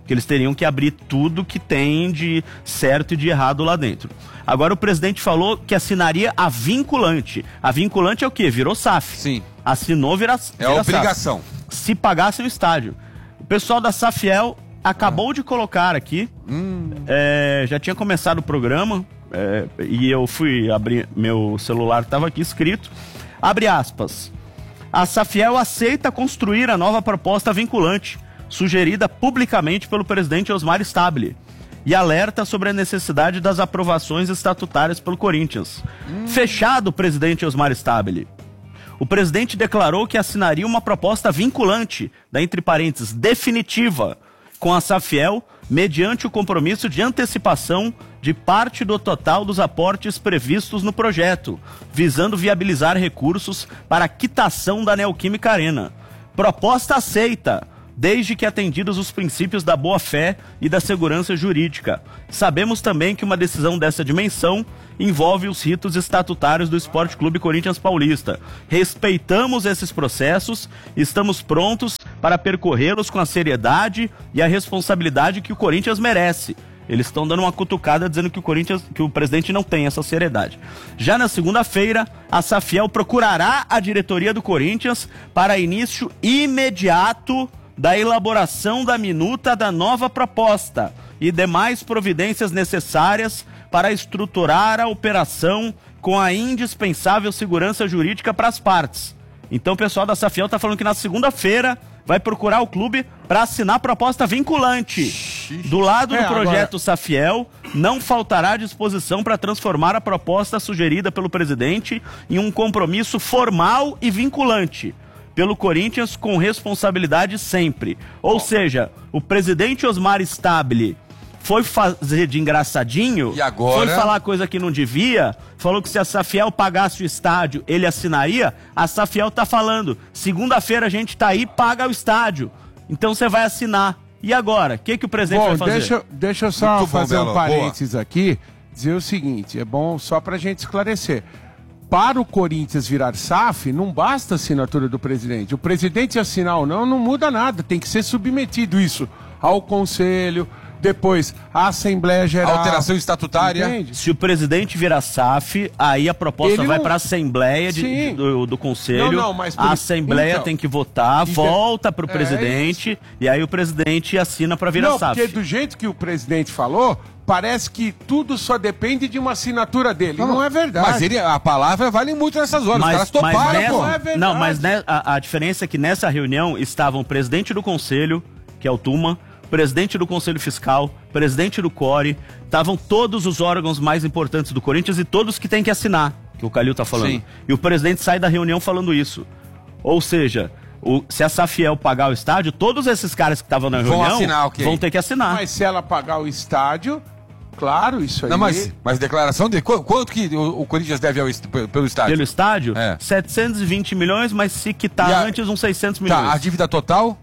Speaker 1: que eles teriam que abrir tudo que tem de certo e de errado lá dentro. Agora o presidente falou que assinaria a vinculante. A vinculante é o quê? Virou S A F.
Speaker 2: Sim.
Speaker 1: Assinou, vira,
Speaker 2: É
Speaker 1: vira
Speaker 2: obrigação.
Speaker 1: S A F. Se pagasse o estádio. O pessoal da Safiel acabou ah. de colocar aqui, hum. é, já tinha começado o programa, é, e eu fui abrir, meu celular estava aqui escrito, abre aspas, a Safiel aceita construir a nova proposta vinculante, sugerida publicamente pelo presidente Osmar Stabile, e alerta sobre a necessidade das aprovações estatutárias pelo Corinthians. Hum. Fechado, presidente Osmar Stabile. O presidente declarou que assinaria uma proposta vinculante, da entre parênteses, definitiva, com a Safiel, mediante o compromisso de antecipação de parte do total dos aportes previstos no projeto, visando viabilizar recursos para a quitação da Neoquímica Arena. Proposta aceita, desde que atendidos os princípios da boa-fé e da segurança jurídica. Sabemos também que uma decisão dessa dimensão envolve os ritos estatutários do Esporte Clube Corinthians Paulista. Respeitamos esses processos e estamos prontos para percorrê-los com a seriedade e a responsabilidade que o Corinthians merece. Eles estão dando uma cutucada dizendo que o Corinthians, que o presidente não tem essa seriedade. Já na segunda-feira, a Safiel procurará a diretoria do Corinthians para início imediato da elaboração da minuta da nova proposta e demais providências necessárias para estruturar a operação com a indispensável segurança jurídica para as partes. Então o pessoal da Safiel está falando que na segunda-feira vai procurar o clube para assinar proposta vinculante. Do lado do é, projeto agora... Safiel, não faltará disposição para transformar a proposta sugerida pelo presidente em um compromisso formal e vinculante pelo Corinthians com responsabilidade sempre. Ou seja, o presidente Osmar Stabile foi fazer de engraçadinho,
Speaker 2: e agora?
Speaker 1: Foi falar coisa que não devia, falou que se a Safiel pagasse o estádio, ele assinaria. A Safiel tá falando, segunda-feira a gente tá aí, paga o estádio. Então você vai assinar. E agora? O que, que o presidente
Speaker 4: bom,
Speaker 1: vai fazer?
Speaker 4: Deixa, deixa eu só
Speaker 2: Muito
Speaker 4: fazer
Speaker 2: bom,
Speaker 4: um parênteses Boa. aqui, dizer o seguinte, é bom só pra gente esclarecer. Para o Corinthians virar S A F, não basta a assinatura do presidente. O presidente assinar ou não, não muda nada. Tem que ser submetido isso ao Conselho, depois a Assembleia Geral.
Speaker 2: Alteração estatutária.
Speaker 4: Entende?
Speaker 1: Se o presidente virar S A F, aí a proposta
Speaker 4: Ele
Speaker 1: vai
Speaker 4: não...
Speaker 1: para a Assembleia de, de, do, do Conselho.
Speaker 4: Não, não, mas por...
Speaker 1: A Assembleia
Speaker 4: então,
Speaker 1: tem que votar,
Speaker 4: então,
Speaker 1: volta para o
Speaker 4: é
Speaker 1: presidente,
Speaker 4: isso.
Speaker 1: E aí o presidente assina para virar
Speaker 4: não,
Speaker 1: S A F.
Speaker 4: Porque do jeito que o presidente falou, parece que tudo só depende de uma assinatura dele. Não, não é verdade.
Speaker 2: Mas ele, a palavra vale muito nessas horas.
Speaker 1: Mas,
Speaker 2: Os caras toparam,
Speaker 1: mas nessa,
Speaker 2: pô.
Speaker 4: Não é verdade.
Speaker 1: Não, mas ne, a, a diferença é que nessa reunião estavam o presidente do Conselho, que é o Tuma, presidente do Conselho Fiscal, presidente do C O R E, estavam todos os órgãos mais importantes do Corinthians e todos que têm que assinar, que o Calil tá falando.
Speaker 2: Sim.
Speaker 1: E o presidente sai da reunião falando isso. Ou seja, o, se a Safiel pagar o estádio, todos esses caras que estavam na
Speaker 2: vão
Speaker 1: reunião
Speaker 2: assinar, okay.
Speaker 1: vão ter que assinar.
Speaker 4: Mas se ela pagar o estádio, claro, isso aí...
Speaker 2: Não, mas, mas declaração de... Quanto que o, o Corinthians deve ao, pelo estádio?
Speaker 1: Pelo estádio?
Speaker 2: É.
Speaker 1: setecentos e vinte milhões, mas se quitar
Speaker 2: a,
Speaker 1: antes uns seiscentos milhões.
Speaker 2: Tá, a dívida total?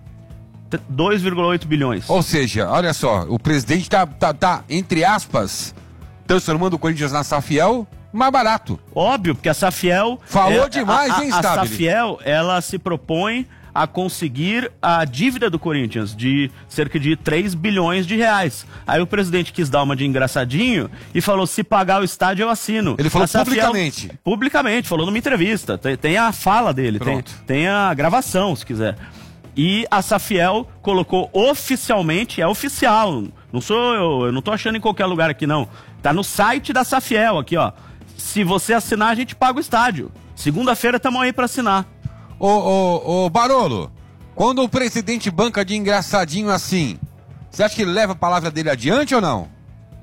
Speaker 1: dois vírgula oito bilhões.
Speaker 2: Ou seja, olha só, o presidente tá, tá, tá, entre aspas, transformando o Corinthians na Safiel mais barato.
Speaker 1: Óbvio, porque a Safiel...
Speaker 2: Falou
Speaker 1: é,
Speaker 2: demais,
Speaker 1: a, a,
Speaker 2: hein,
Speaker 1: A
Speaker 2: Stabile?
Speaker 1: Safiel, ela se propõe a conseguir a dívida do Corinthians de cerca de três bilhões de reais. Aí o presidente quis dar uma de engraçadinho e falou, se pagar o estádio eu assino.
Speaker 2: Ele falou
Speaker 1: a Safiel,
Speaker 2: publicamente.
Speaker 1: Publicamente, falou numa entrevista. Tem, tem a fala dele, tem, tem a gravação, se quiser. E a Safiel colocou oficialmente, é oficial, não sou eu, eu não tô achando em qualquer lugar aqui não. Tá no site da Safiel aqui, ó. Se você assinar, a gente paga o estádio. Segunda-feira estamos aí para assinar.
Speaker 2: Ô, ô, ô, Barolo, quando o presidente banca de engraçadinho assim, você acha que ele leva a palavra dele adiante ou não?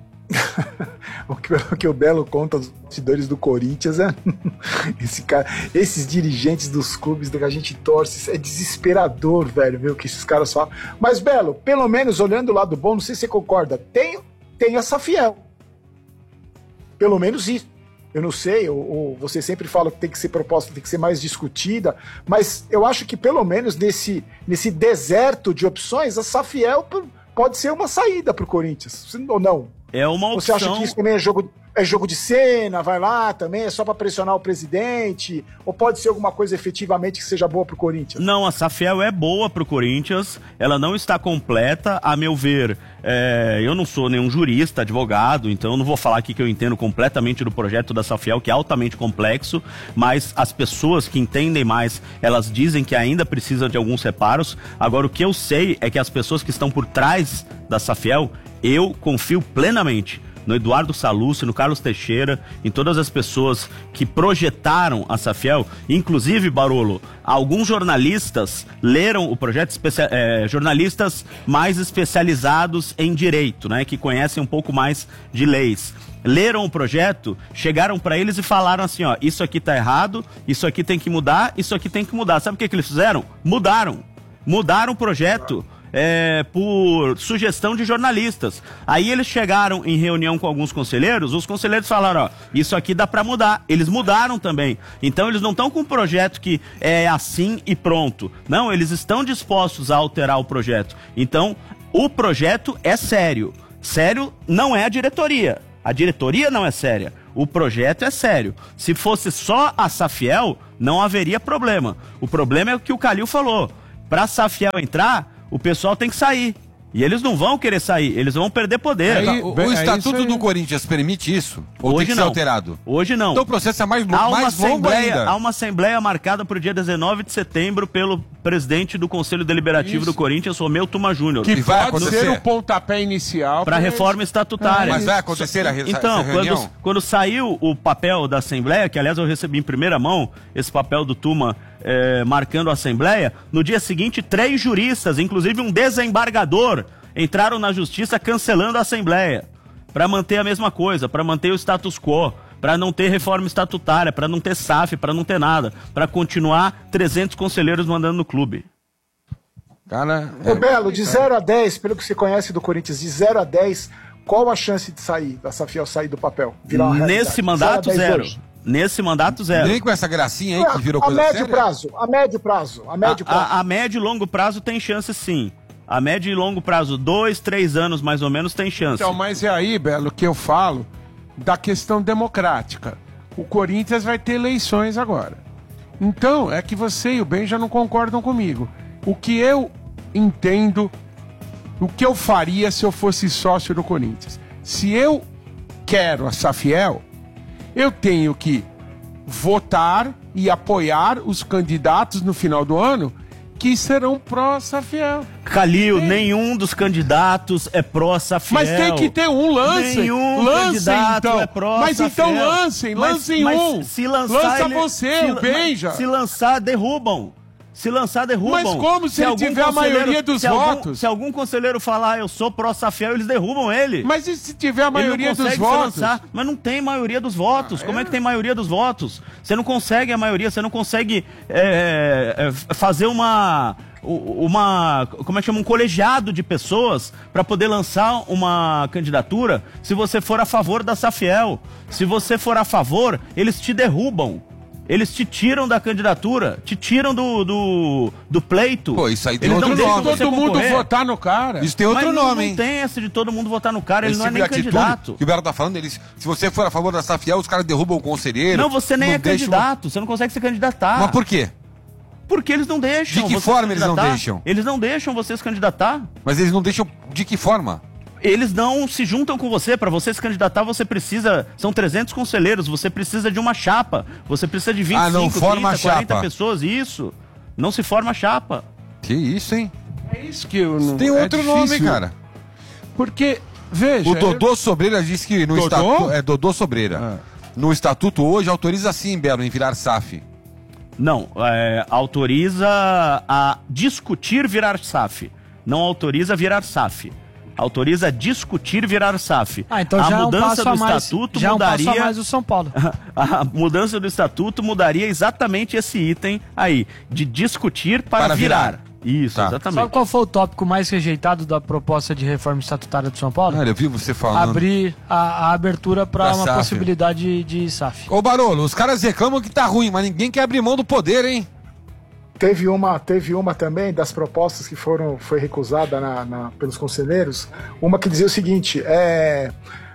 Speaker 6: o, que, o que o Belo conta aos bastidores do Corinthians é esse cara, esses dirigentes dos clubes que a gente torce, é desesperador, velho, ver o que esses caras falam. Mas, Belo, pelo menos olhando o lado bom, não sei se você concorda, tem, tem a Safiel. Pelo menos isso. Eu não sei, ou, ou você sempre fala que tem que ser proposta, tem que ser mais discutida, mas eu acho que pelo menos nesse, nesse deserto de opções, a Safiel pode ser uma saída pro Corinthians, ou não?
Speaker 1: É uma opção.
Speaker 6: Você acha que isso também é jogo, é jogo de cena, vai lá também, é só para pressionar o presidente? Ou pode ser alguma coisa efetivamente que seja boa pro Corinthians?
Speaker 1: Não, a Safiel é boa pro Corinthians, ela não está completa, a meu ver. É, eu não sou nenhum jurista, advogado, então eu não vou falar aqui que eu entendo completamente do projeto da Safiel, que é altamente complexo, mas as pessoas que entendem mais, elas dizem que ainda precisam de alguns reparos. Agora, o que eu sei é que as pessoas que estão por trás da Safiel, eu confio plenamente no Eduardo Salúcio, no Carlos Teixeira, em todas as pessoas que projetaram a Safiel. Inclusive, Barolo, alguns jornalistas leram o projeto, especia- é, jornalistas mais especializados em direito, né, que conhecem um pouco mais de leis. Leram o projeto, chegaram para eles e falaram assim, ó, isso aqui tá errado, isso aqui tem que mudar, isso aqui tem que mudar. Sabe o que, que eles fizeram? Mudaram. Mudaram o projeto. É, por sugestão de jornalistas. Aí eles chegaram em reunião com alguns conselheiros, os conselheiros falaram, ó, isso aqui dá pra mudar. Eles mudaram também. Então eles não estão com um projeto que é assim e pronto. Não, eles estão dispostos a alterar o projeto. Então, o projeto é sério. Sério não é a diretoria. A diretoria não é séria. O projeto é sério. Se fosse só a Safiel, não haveria problema. O problema é o que o Calil falou. Pra Safiel entrar, o pessoal tem que sair. E eles não vão querer sair, eles vão perder poder.
Speaker 4: Aí-
Speaker 2: O,
Speaker 4: Bem,
Speaker 2: o
Speaker 4: é
Speaker 2: estatuto
Speaker 4: isso aí.
Speaker 2: do Corinthians permite isso? Ou tem
Speaker 1: Hoje
Speaker 2: que ser
Speaker 1: não.
Speaker 2: alterado?
Speaker 1: Hoje não.
Speaker 2: Então o processo é mais, lo-
Speaker 1: Há uma,
Speaker 2: mais longo
Speaker 1: assembleia,
Speaker 2: ainda.
Speaker 1: há uma assembleia marcada para o dia dezenove de setembro pelo presidente do Conselho Deliberativo
Speaker 4: Isso.
Speaker 1: do Corinthians, Romeu Tuma Júnior,
Speaker 4: Que
Speaker 2: E vai
Speaker 4: pode
Speaker 2: acontecer.
Speaker 4: ser o pontapé inicial
Speaker 1: para a reforma estatutária.
Speaker 2: Mas vai acontecer a re-
Speaker 1: Então,
Speaker 2: essa reunião?
Speaker 1: quando, quando saiu o papel da Assembleia, que aliás eu recebi em primeira mão, esse papel do Tuma eh, marcando a Assembleia, no dia seguinte três juristas, inclusive um desembargador, entraram na justiça cancelando a Assembleia, para manter a mesma coisa, para manter o status quo, para não ter reforma estatutária, para não ter S A F, para não ter nada, para continuar trezentos conselheiros mandando no clube.
Speaker 2: Cara,
Speaker 6: Ô Belo, de zero a dez, pelo que você conhece do Corinthians, de zero a dez, qual a chance de sair, da Safiel sair do papel? Virar uma realidade?
Speaker 1: Nesse mandato,
Speaker 6: zero a dez
Speaker 1: zero.
Speaker 6: hoje.
Speaker 1: Nesse mandato, zero.
Speaker 2: nem com essa gracinha aí que virou
Speaker 6: a
Speaker 2: coisa
Speaker 6: médio
Speaker 2: séria.
Speaker 6: prazo, a médio prazo, a médio
Speaker 1: A,
Speaker 6: prazo.
Speaker 1: a, a médio e longo prazo tem chance, sim. A médio e longo prazo, dois, três anos mais ou menos, tem chance.
Speaker 4: Então, mas é aí, Belo, que eu falo da questão democrática. O Corinthians vai ter eleições agora. Então, é que você e o Ben já não concordam comigo. O que eu entendo, o que eu faria se eu fosse sócio do Corinthians? Se eu quero a Safiel, eu tenho que votar e apoiar os candidatos no final do ano que serão pró-Safiel.
Speaker 1: Calil,
Speaker 4: Tem.
Speaker 1: nenhum dos candidatos é pró-Safiel.
Speaker 4: Mas tem que ter um, lancem.
Speaker 1: Nenhum
Speaker 4: lancem,
Speaker 1: candidato
Speaker 4: então.
Speaker 1: é pró
Speaker 4: Mas então
Speaker 1: Safiel.
Speaker 4: lancem,
Speaker 1: Mas-
Speaker 4: lancem
Speaker 1: mas
Speaker 4: um.
Speaker 1: Se lançar,
Speaker 4: Lança
Speaker 1: ele-
Speaker 4: você,
Speaker 1: se,
Speaker 4: o Benja.
Speaker 1: mas Se lançar, derrubam. Se lançar, derrubam.
Speaker 4: Mas como se ele
Speaker 1: algum
Speaker 4: tiver a
Speaker 1: conselheiro-
Speaker 4: maioria dos
Speaker 1: se algum-
Speaker 4: votos?
Speaker 1: se algum conselheiro falar eu sou pró-Safiel, eles derrubam ele.
Speaker 4: Mas e se tiver a
Speaker 1: Ele não
Speaker 4: maioria dos
Speaker 1: consegue se
Speaker 4: votos?
Speaker 1: lançar, mas não tem maioria dos votos.
Speaker 4: Ah,
Speaker 1: Como
Speaker 4: é?
Speaker 1: é que tem maioria dos votos? Você não consegue a maioria, você não consegue é, é, fazer uma, uma, como é que chama, um colegiado de pessoas para poder lançar uma candidatura se você for a favor da Safiel. Se você for a favor, eles te derrubam. Eles te tiram da candidatura, te tiram do, do, do pleito.
Speaker 2: Pô, isso aí tem
Speaker 1: Eles não
Speaker 2: outro
Speaker 1: deixam
Speaker 2: nome.
Speaker 1: você
Speaker 4: Todo mundo
Speaker 1: concorrer.
Speaker 4: votar no cara.
Speaker 2: Isso tem outro
Speaker 1: Mas não-
Speaker 2: nome,
Speaker 1: não
Speaker 2: hein?
Speaker 1: tem essa de todo mundo votar no cara, ele
Speaker 2: Esse
Speaker 1: não é
Speaker 2: tipo
Speaker 1: nem
Speaker 2: de atitude
Speaker 1: candidato.
Speaker 2: que o Belo tá falando, eles, se você for a favor da Safiel, os caras derrubam o conselheiro.
Speaker 1: Não, você nem
Speaker 2: não
Speaker 1: é
Speaker 2: deixam-
Speaker 1: candidato, você não consegue se candidatar.
Speaker 2: Mas por quê?
Speaker 1: Porque eles não deixam.
Speaker 2: De que
Speaker 1: você
Speaker 2: forma
Speaker 1: se
Speaker 2: eles não
Speaker 1: candidatar.
Speaker 2: deixam?
Speaker 1: Eles não deixam você se candidatar.
Speaker 2: Mas eles não deixam de que forma?
Speaker 1: Eles não se juntam com você. Para você se candidatar, você precisa. São trezentos conselheiros, você precisa de uma chapa. Você precisa de vinte e cinco,
Speaker 2: Ah, não forma
Speaker 1: trinta, quarenta
Speaker 2: chapa.
Speaker 1: pessoas. Isso. Não se forma chapa.
Speaker 2: Que isso, hein?
Speaker 4: É isso que eu não...
Speaker 2: Tem
Speaker 4: é
Speaker 2: outro nome,
Speaker 4: difícil.
Speaker 2: cara.
Speaker 4: Porque, veja...
Speaker 2: O Dodô Sobreira disse que no
Speaker 4: Dodô?
Speaker 2: estatuto. É Dodô Sobreira.
Speaker 4: Ah.
Speaker 2: No estatuto hoje autoriza sim, Belo, em virar S A F.
Speaker 1: Não, é, autoriza a discutir virar S A F. Não autoriza virar S A F. Autoriza a discutir virar S A F.
Speaker 3: Ah, então
Speaker 1: a
Speaker 3: já é um
Speaker 1: mudança
Speaker 3: passo
Speaker 1: do
Speaker 3: a mais.
Speaker 1: estatuto
Speaker 3: Já é um
Speaker 1: mudaria.
Speaker 3: passo a mais do São Paulo.
Speaker 1: A mudança do estatuto mudaria exatamente esse item aí, de discutir para,
Speaker 2: Para virar.
Speaker 1: virar. Isso,
Speaker 2: Tá.
Speaker 1: exatamente.
Speaker 3: Sabe qual foi o tópico mais rejeitado da proposta de reforma estatutária do São Paulo?
Speaker 2: Olha, eu vi você falando.
Speaker 3: Abrir a, a abertura para
Speaker 2: Da
Speaker 3: uma
Speaker 2: S A F.
Speaker 3: possibilidade de S A F.
Speaker 2: Ô Barolo, os caras reclamam que tá ruim, mas ninguém quer abrir mão do poder, hein?
Speaker 6: Teve uma, teve uma também das propostas que foram, foi recusada na, na- pelos conselheiros, uma que dizia o seguinte, é,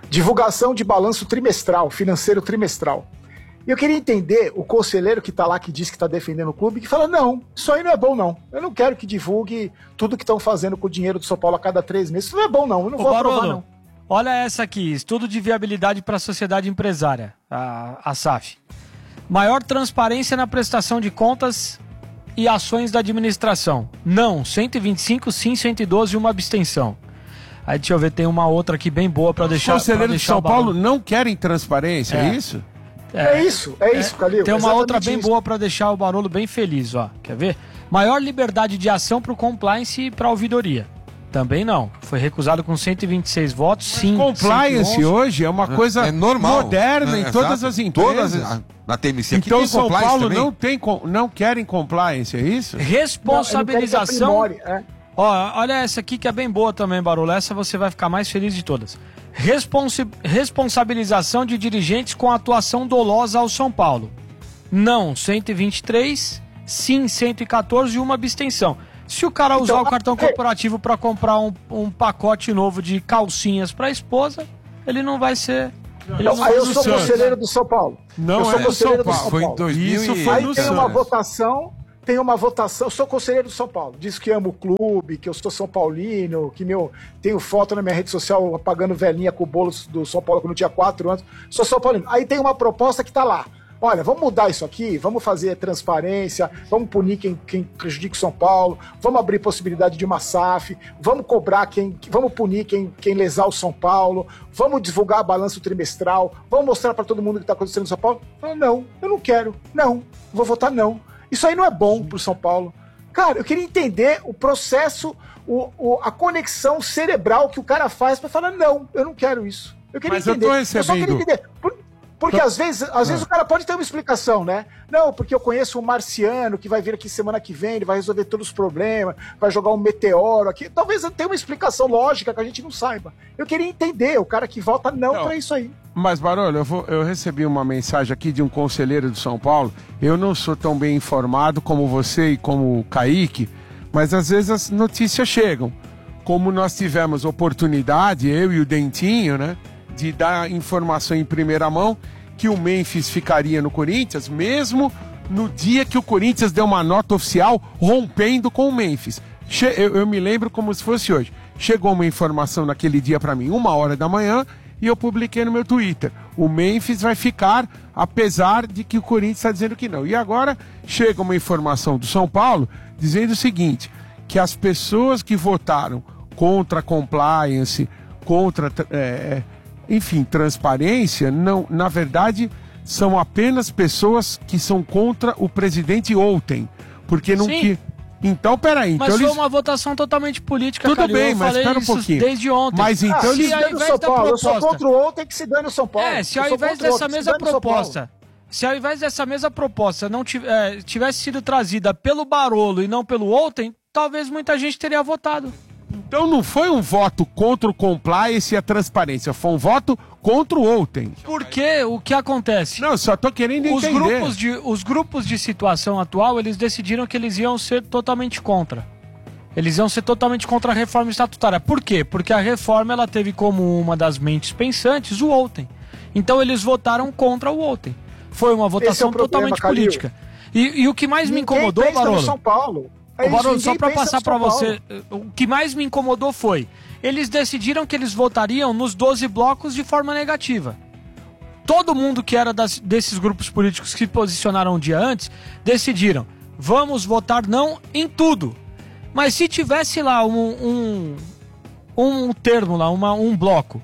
Speaker 6: divulgação de balanço trimestral, financeiro trimestral. E eu queria entender o conselheiro que está lá, que diz que está defendendo o clube, que fala, não, isso aí não é bom não. Eu não quero que divulgue tudo que estão fazendo com o dinheiro do São Paulo a cada três meses. Isso não é bom não, eu não
Speaker 3: Ô,
Speaker 6: vou
Speaker 3: Barolo,
Speaker 6: aprovar não.
Speaker 3: Olha essa aqui, estudo de viabilidade para a sociedade empresária, a, a S A F. Maior transparência na prestação de contas e ações da administração. Não, cento e vinte e cinco, sim, cento e doze, uma abstenção. Aí deixa eu ver, tem uma outra aqui bem boa para deixar...
Speaker 4: Os conselheiros de São Paulo não querem transparência, é,
Speaker 3: É.
Speaker 4: isso?
Speaker 6: É, é isso, é isso, Calil.
Speaker 3: Tem uma
Speaker 6: exatamente
Speaker 3: outra bem
Speaker 6: isso.
Speaker 3: boa para deixar o Barolo bem feliz, ó. Quer ver? Maior liberdade de ação para o compliance e para a ouvidoria. Também não. Foi recusado com cento e vinte e seis votos, sim.
Speaker 4: Compliance
Speaker 3: cento e onze.
Speaker 4: hoje é uma coisa
Speaker 2: É normal.
Speaker 4: moderna
Speaker 2: É,
Speaker 4: em
Speaker 2: exato.
Speaker 4: todas as empresas.
Speaker 2: Todas, a- na T M C aqui
Speaker 4: Então
Speaker 2: tem
Speaker 4: São
Speaker 2: compliance
Speaker 4: Paulo
Speaker 2: também.
Speaker 4: não, tem, com- não querem compliance, é isso?
Speaker 6: Não, eu não quero que
Speaker 3: Responsabilização.
Speaker 6: aprimore, é.
Speaker 3: Ó, olha essa aqui que é bem boa também, Barolo. Essa você vai ficar mais feliz de todas. Responsi- responsabilização de dirigentes com atuação dolosa ao São Paulo. Não, cento e vinte e três. Sim, cento e quatorze e uma abstenção. Se o cara usar
Speaker 6: Então,
Speaker 3: o cartão
Speaker 6: é-
Speaker 3: corporativo para comprar um, um pacote novo de calcinhas para a esposa, ele não vai ser... Ele não
Speaker 6: Então,
Speaker 3: vai
Speaker 6: aí eu
Speaker 3: ser
Speaker 6: sou
Speaker 4: Santos.
Speaker 6: conselheiro do São Paulo.
Speaker 4: Não
Speaker 6: eu sou
Speaker 4: é do
Speaker 6: conselheiro
Speaker 4: São
Speaker 6: do
Speaker 4: Paulo.
Speaker 6: São
Speaker 2: Foi em
Speaker 6: Paulo.
Speaker 2: dois mil
Speaker 4: Isso
Speaker 2: e-
Speaker 4: foi
Speaker 6: Aí
Speaker 4: no
Speaker 6: tem uma
Speaker 4: Santos.
Speaker 6: votação, tem uma votação, eu sou conselheiro do São Paulo, diz que amo o clube, que eu sou São Paulino, que meu, tenho foto na minha rede social apagando velhinha com o bolo do São Paulo quando eu tinha quatro anos, sou São Paulino. Aí tem uma proposta que tá lá, olha, vamos mudar isso aqui, vamos fazer transparência, vamos punir quem, quem prejudica o São Paulo, vamos abrir possibilidade de uma S A F, vamos cobrar quem, vamos punir quem, quem lesar o São Paulo, vamos divulgar balanço trimestral, vamos mostrar para todo mundo o que está acontecendo no São Paulo. Eu, não, eu não quero, não, vou votar não. Isso aí não é bom pro São Paulo. Cara, eu queria entender o processo, o, o- a conexão cerebral que o cara faz para falar, não, eu não quero isso. Eu queria
Speaker 4: Mas eu
Speaker 6: entender.
Speaker 4: tô
Speaker 6: só
Speaker 4: recebendo-
Speaker 6: queria entender. Por- porque às vezes, às vezes o cara pode ter uma explicação, né? Não, porque eu conheço um marciano que vai vir aqui semana que vem, ele vai resolver todos os problemas, vai jogar um meteoro aqui. Talvez tenha uma explicação lógica que a gente não saiba. Eu queria entender o cara que vota não,
Speaker 4: Não.
Speaker 6: pra isso aí.
Speaker 4: Mas, Barolo, eu, vou- eu recebi uma mensagem aqui de um conselheiro do São Paulo. Eu não sou tão bem informado como você e como o Kaique, mas às vezes as notícias chegam. Como nós tivemos oportunidade, eu e o Dentinho, né, de dar informação em primeira mão que o Memphis ficaria no Corinthians, mesmo no dia que o Corinthians deu uma nota oficial rompendo com o Memphis. Che- eu, eu me lembro como se fosse hoje. Chegou uma informação naquele dia para mim, uma hora da manhã, e eu publiquei no meu Twitter. O Memphis vai ficar, apesar de que o Corinthians está dizendo que não. E agora chega uma informação do São Paulo dizendo o seguinte, que as pessoas que votaram contra a compliance, contra, é, enfim, transparência, não, na verdade, são apenas pessoas que são contra o presidente ontem. Porque não
Speaker 3: Sim.
Speaker 4: que... Então, peraí. Então
Speaker 3: Mas foi
Speaker 4: eles...
Speaker 3: uma votação totalmente política,
Speaker 4: Tudo
Speaker 3: Calil.
Speaker 4: bem,
Speaker 3: Eu
Speaker 4: mas
Speaker 3: falei
Speaker 4: espera um
Speaker 3: isso
Speaker 4: pouquinho.
Speaker 3: desde ontem.
Speaker 4: Mas então
Speaker 6: Ah,
Speaker 4: eles-
Speaker 6: se
Speaker 3: ao
Speaker 6: dane o
Speaker 3: invés
Speaker 6: São
Speaker 3: da
Speaker 6: Paulo, eu sou
Speaker 3: proposta-
Speaker 6: contra o ontem que se dane o São Paulo.
Speaker 3: É, se
Speaker 6: Eu
Speaker 3: ao
Speaker 6: sou
Speaker 3: invés
Speaker 6: contra o
Speaker 3: dessa
Speaker 6: outro, que se
Speaker 3: mesma
Speaker 6: dane o São Paulo.
Speaker 3: proposta, se ao invés dessa mesma proposta não tiv- é, tivesse sido trazida pelo Barolo e não pelo ontem, talvez muita gente teria votado.
Speaker 4: Então não foi um voto contra o compliance e a transparência, foi um voto contra o ontem.
Speaker 3: Porque o que acontece?
Speaker 4: Não, só tô querendo
Speaker 3: Os
Speaker 4: entender.
Speaker 3: grupos, de, os grupos de situação atual, eles decidiram que eles iam ser totalmente contra. Eles iam ser totalmente contra a reforma estatutária. Por quê? Porque a reforma ela teve como uma das mentes pensantes o ontem. Então eles votaram contra o ontem. Foi uma votação
Speaker 6: é o problema,
Speaker 3: totalmente
Speaker 6: Calil.
Speaker 3: política. E, e o que mais me
Speaker 6: Ninguém
Speaker 3: incomodou,
Speaker 6: pensa no
Speaker 3: Barolo...
Speaker 6: São Paulo. É
Speaker 3: Ô,
Speaker 6: isso,
Speaker 3: Barolo,
Speaker 6: ninguém
Speaker 3: só pra
Speaker 6: pensa
Speaker 3: passar
Speaker 6: no
Speaker 3: pra
Speaker 6: São Paulo.
Speaker 3: você, o que mais me incomodou foi, eles decidiram que eles votariam nos doze blocos de forma negativa. Todo mundo que era das- desses grupos políticos que se posicionaram um dia antes, decidiram, vamos votar não em tudo. Mas se tivesse lá um, um, um termo lá, uma, um bloco,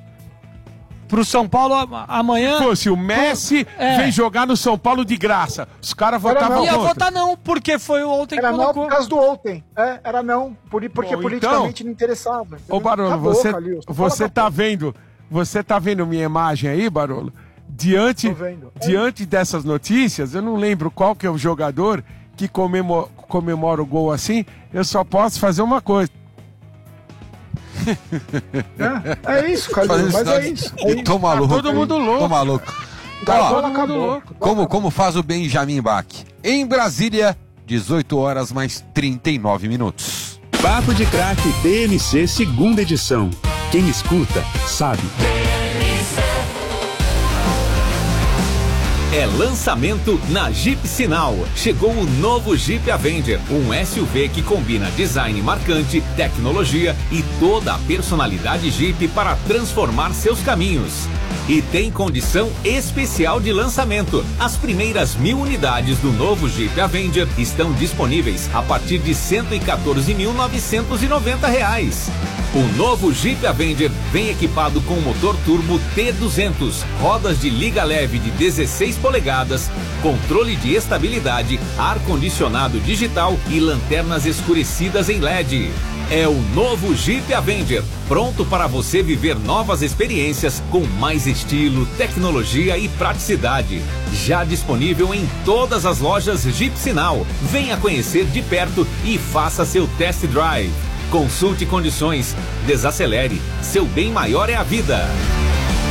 Speaker 3: pro São Paulo a- amanhã...
Speaker 4: Se fosse o Messi
Speaker 3: É.
Speaker 4: vem jogar no São Paulo de graça, os caras
Speaker 6: Era
Speaker 4: votavam
Speaker 6: não.
Speaker 3: Ia
Speaker 4: contra.
Speaker 3: votar não, porque foi o ontem que
Speaker 6: Era não
Speaker 3: colocou.
Speaker 6: por causa do ontem. É, era não, por, porque
Speaker 4: Bom,
Speaker 6: politicamente não interessava.
Speaker 4: Ô Barolo,
Speaker 6: Acabou,
Speaker 4: você,
Speaker 6: Calil, só
Speaker 4: você
Speaker 6: fala
Speaker 4: tá
Speaker 6: pra-
Speaker 4: vendo, você tá vendo minha imagem aí, Barolo? Diante,
Speaker 6: Tô vendo.
Speaker 4: diante dessas notícias, eu não lembro qual que é o jogador que comemo- comemora o gol assim, eu só posso fazer uma coisa.
Speaker 6: É, é isso, Calil,
Speaker 2: Fazer
Speaker 6: mas
Speaker 2: isso,
Speaker 6: é isso. É
Speaker 2: Eu
Speaker 6: isso.
Speaker 2: tô maluco.
Speaker 4: todo mundo louco.
Speaker 2: Tô maluco.
Speaker 6: Tá,
Speaker 2: Ó,
Speaker 6: bola acabou.
Speaker 2: como, como faz o Benjamin Bach? Em Brasília, dezoito horas mais trinta e nove minutos.
Speaker 7: Papo de Craque T N C, segunda edição. Quem escuta, sabe.
Speaker 8: T N C.
Speaker 7: É lançamento na Jeep Sinal. Chegou o novo Jeep Avenger, um S U V que combina design marcante, tecnologia e toda a personalidade Jeep para transformar seus caminhos. E tem condição especial de lançamento. As primeiras mil unidades do novo Jeep Avenger estão disponíveis a partir de cento e quatorze mil novecentos e noventa reais. O novo Jeep Avenger vem equipado com motor turbo T duzentos, rodas de liga leve de dezesseis polegadas, controle de estabilidade, ar-condicionado digital e lanternas escurecidas em L E D. É o novo Jeep Avenger, pronto para você viver novas experiências com mais estilo, tecnologia e praticidade. Já disponível em todas as lojas Jeep Sinal. Venha conhecer de perto e faça seu test drive. Consulte condições, desacelere, seu bem maior é a vida.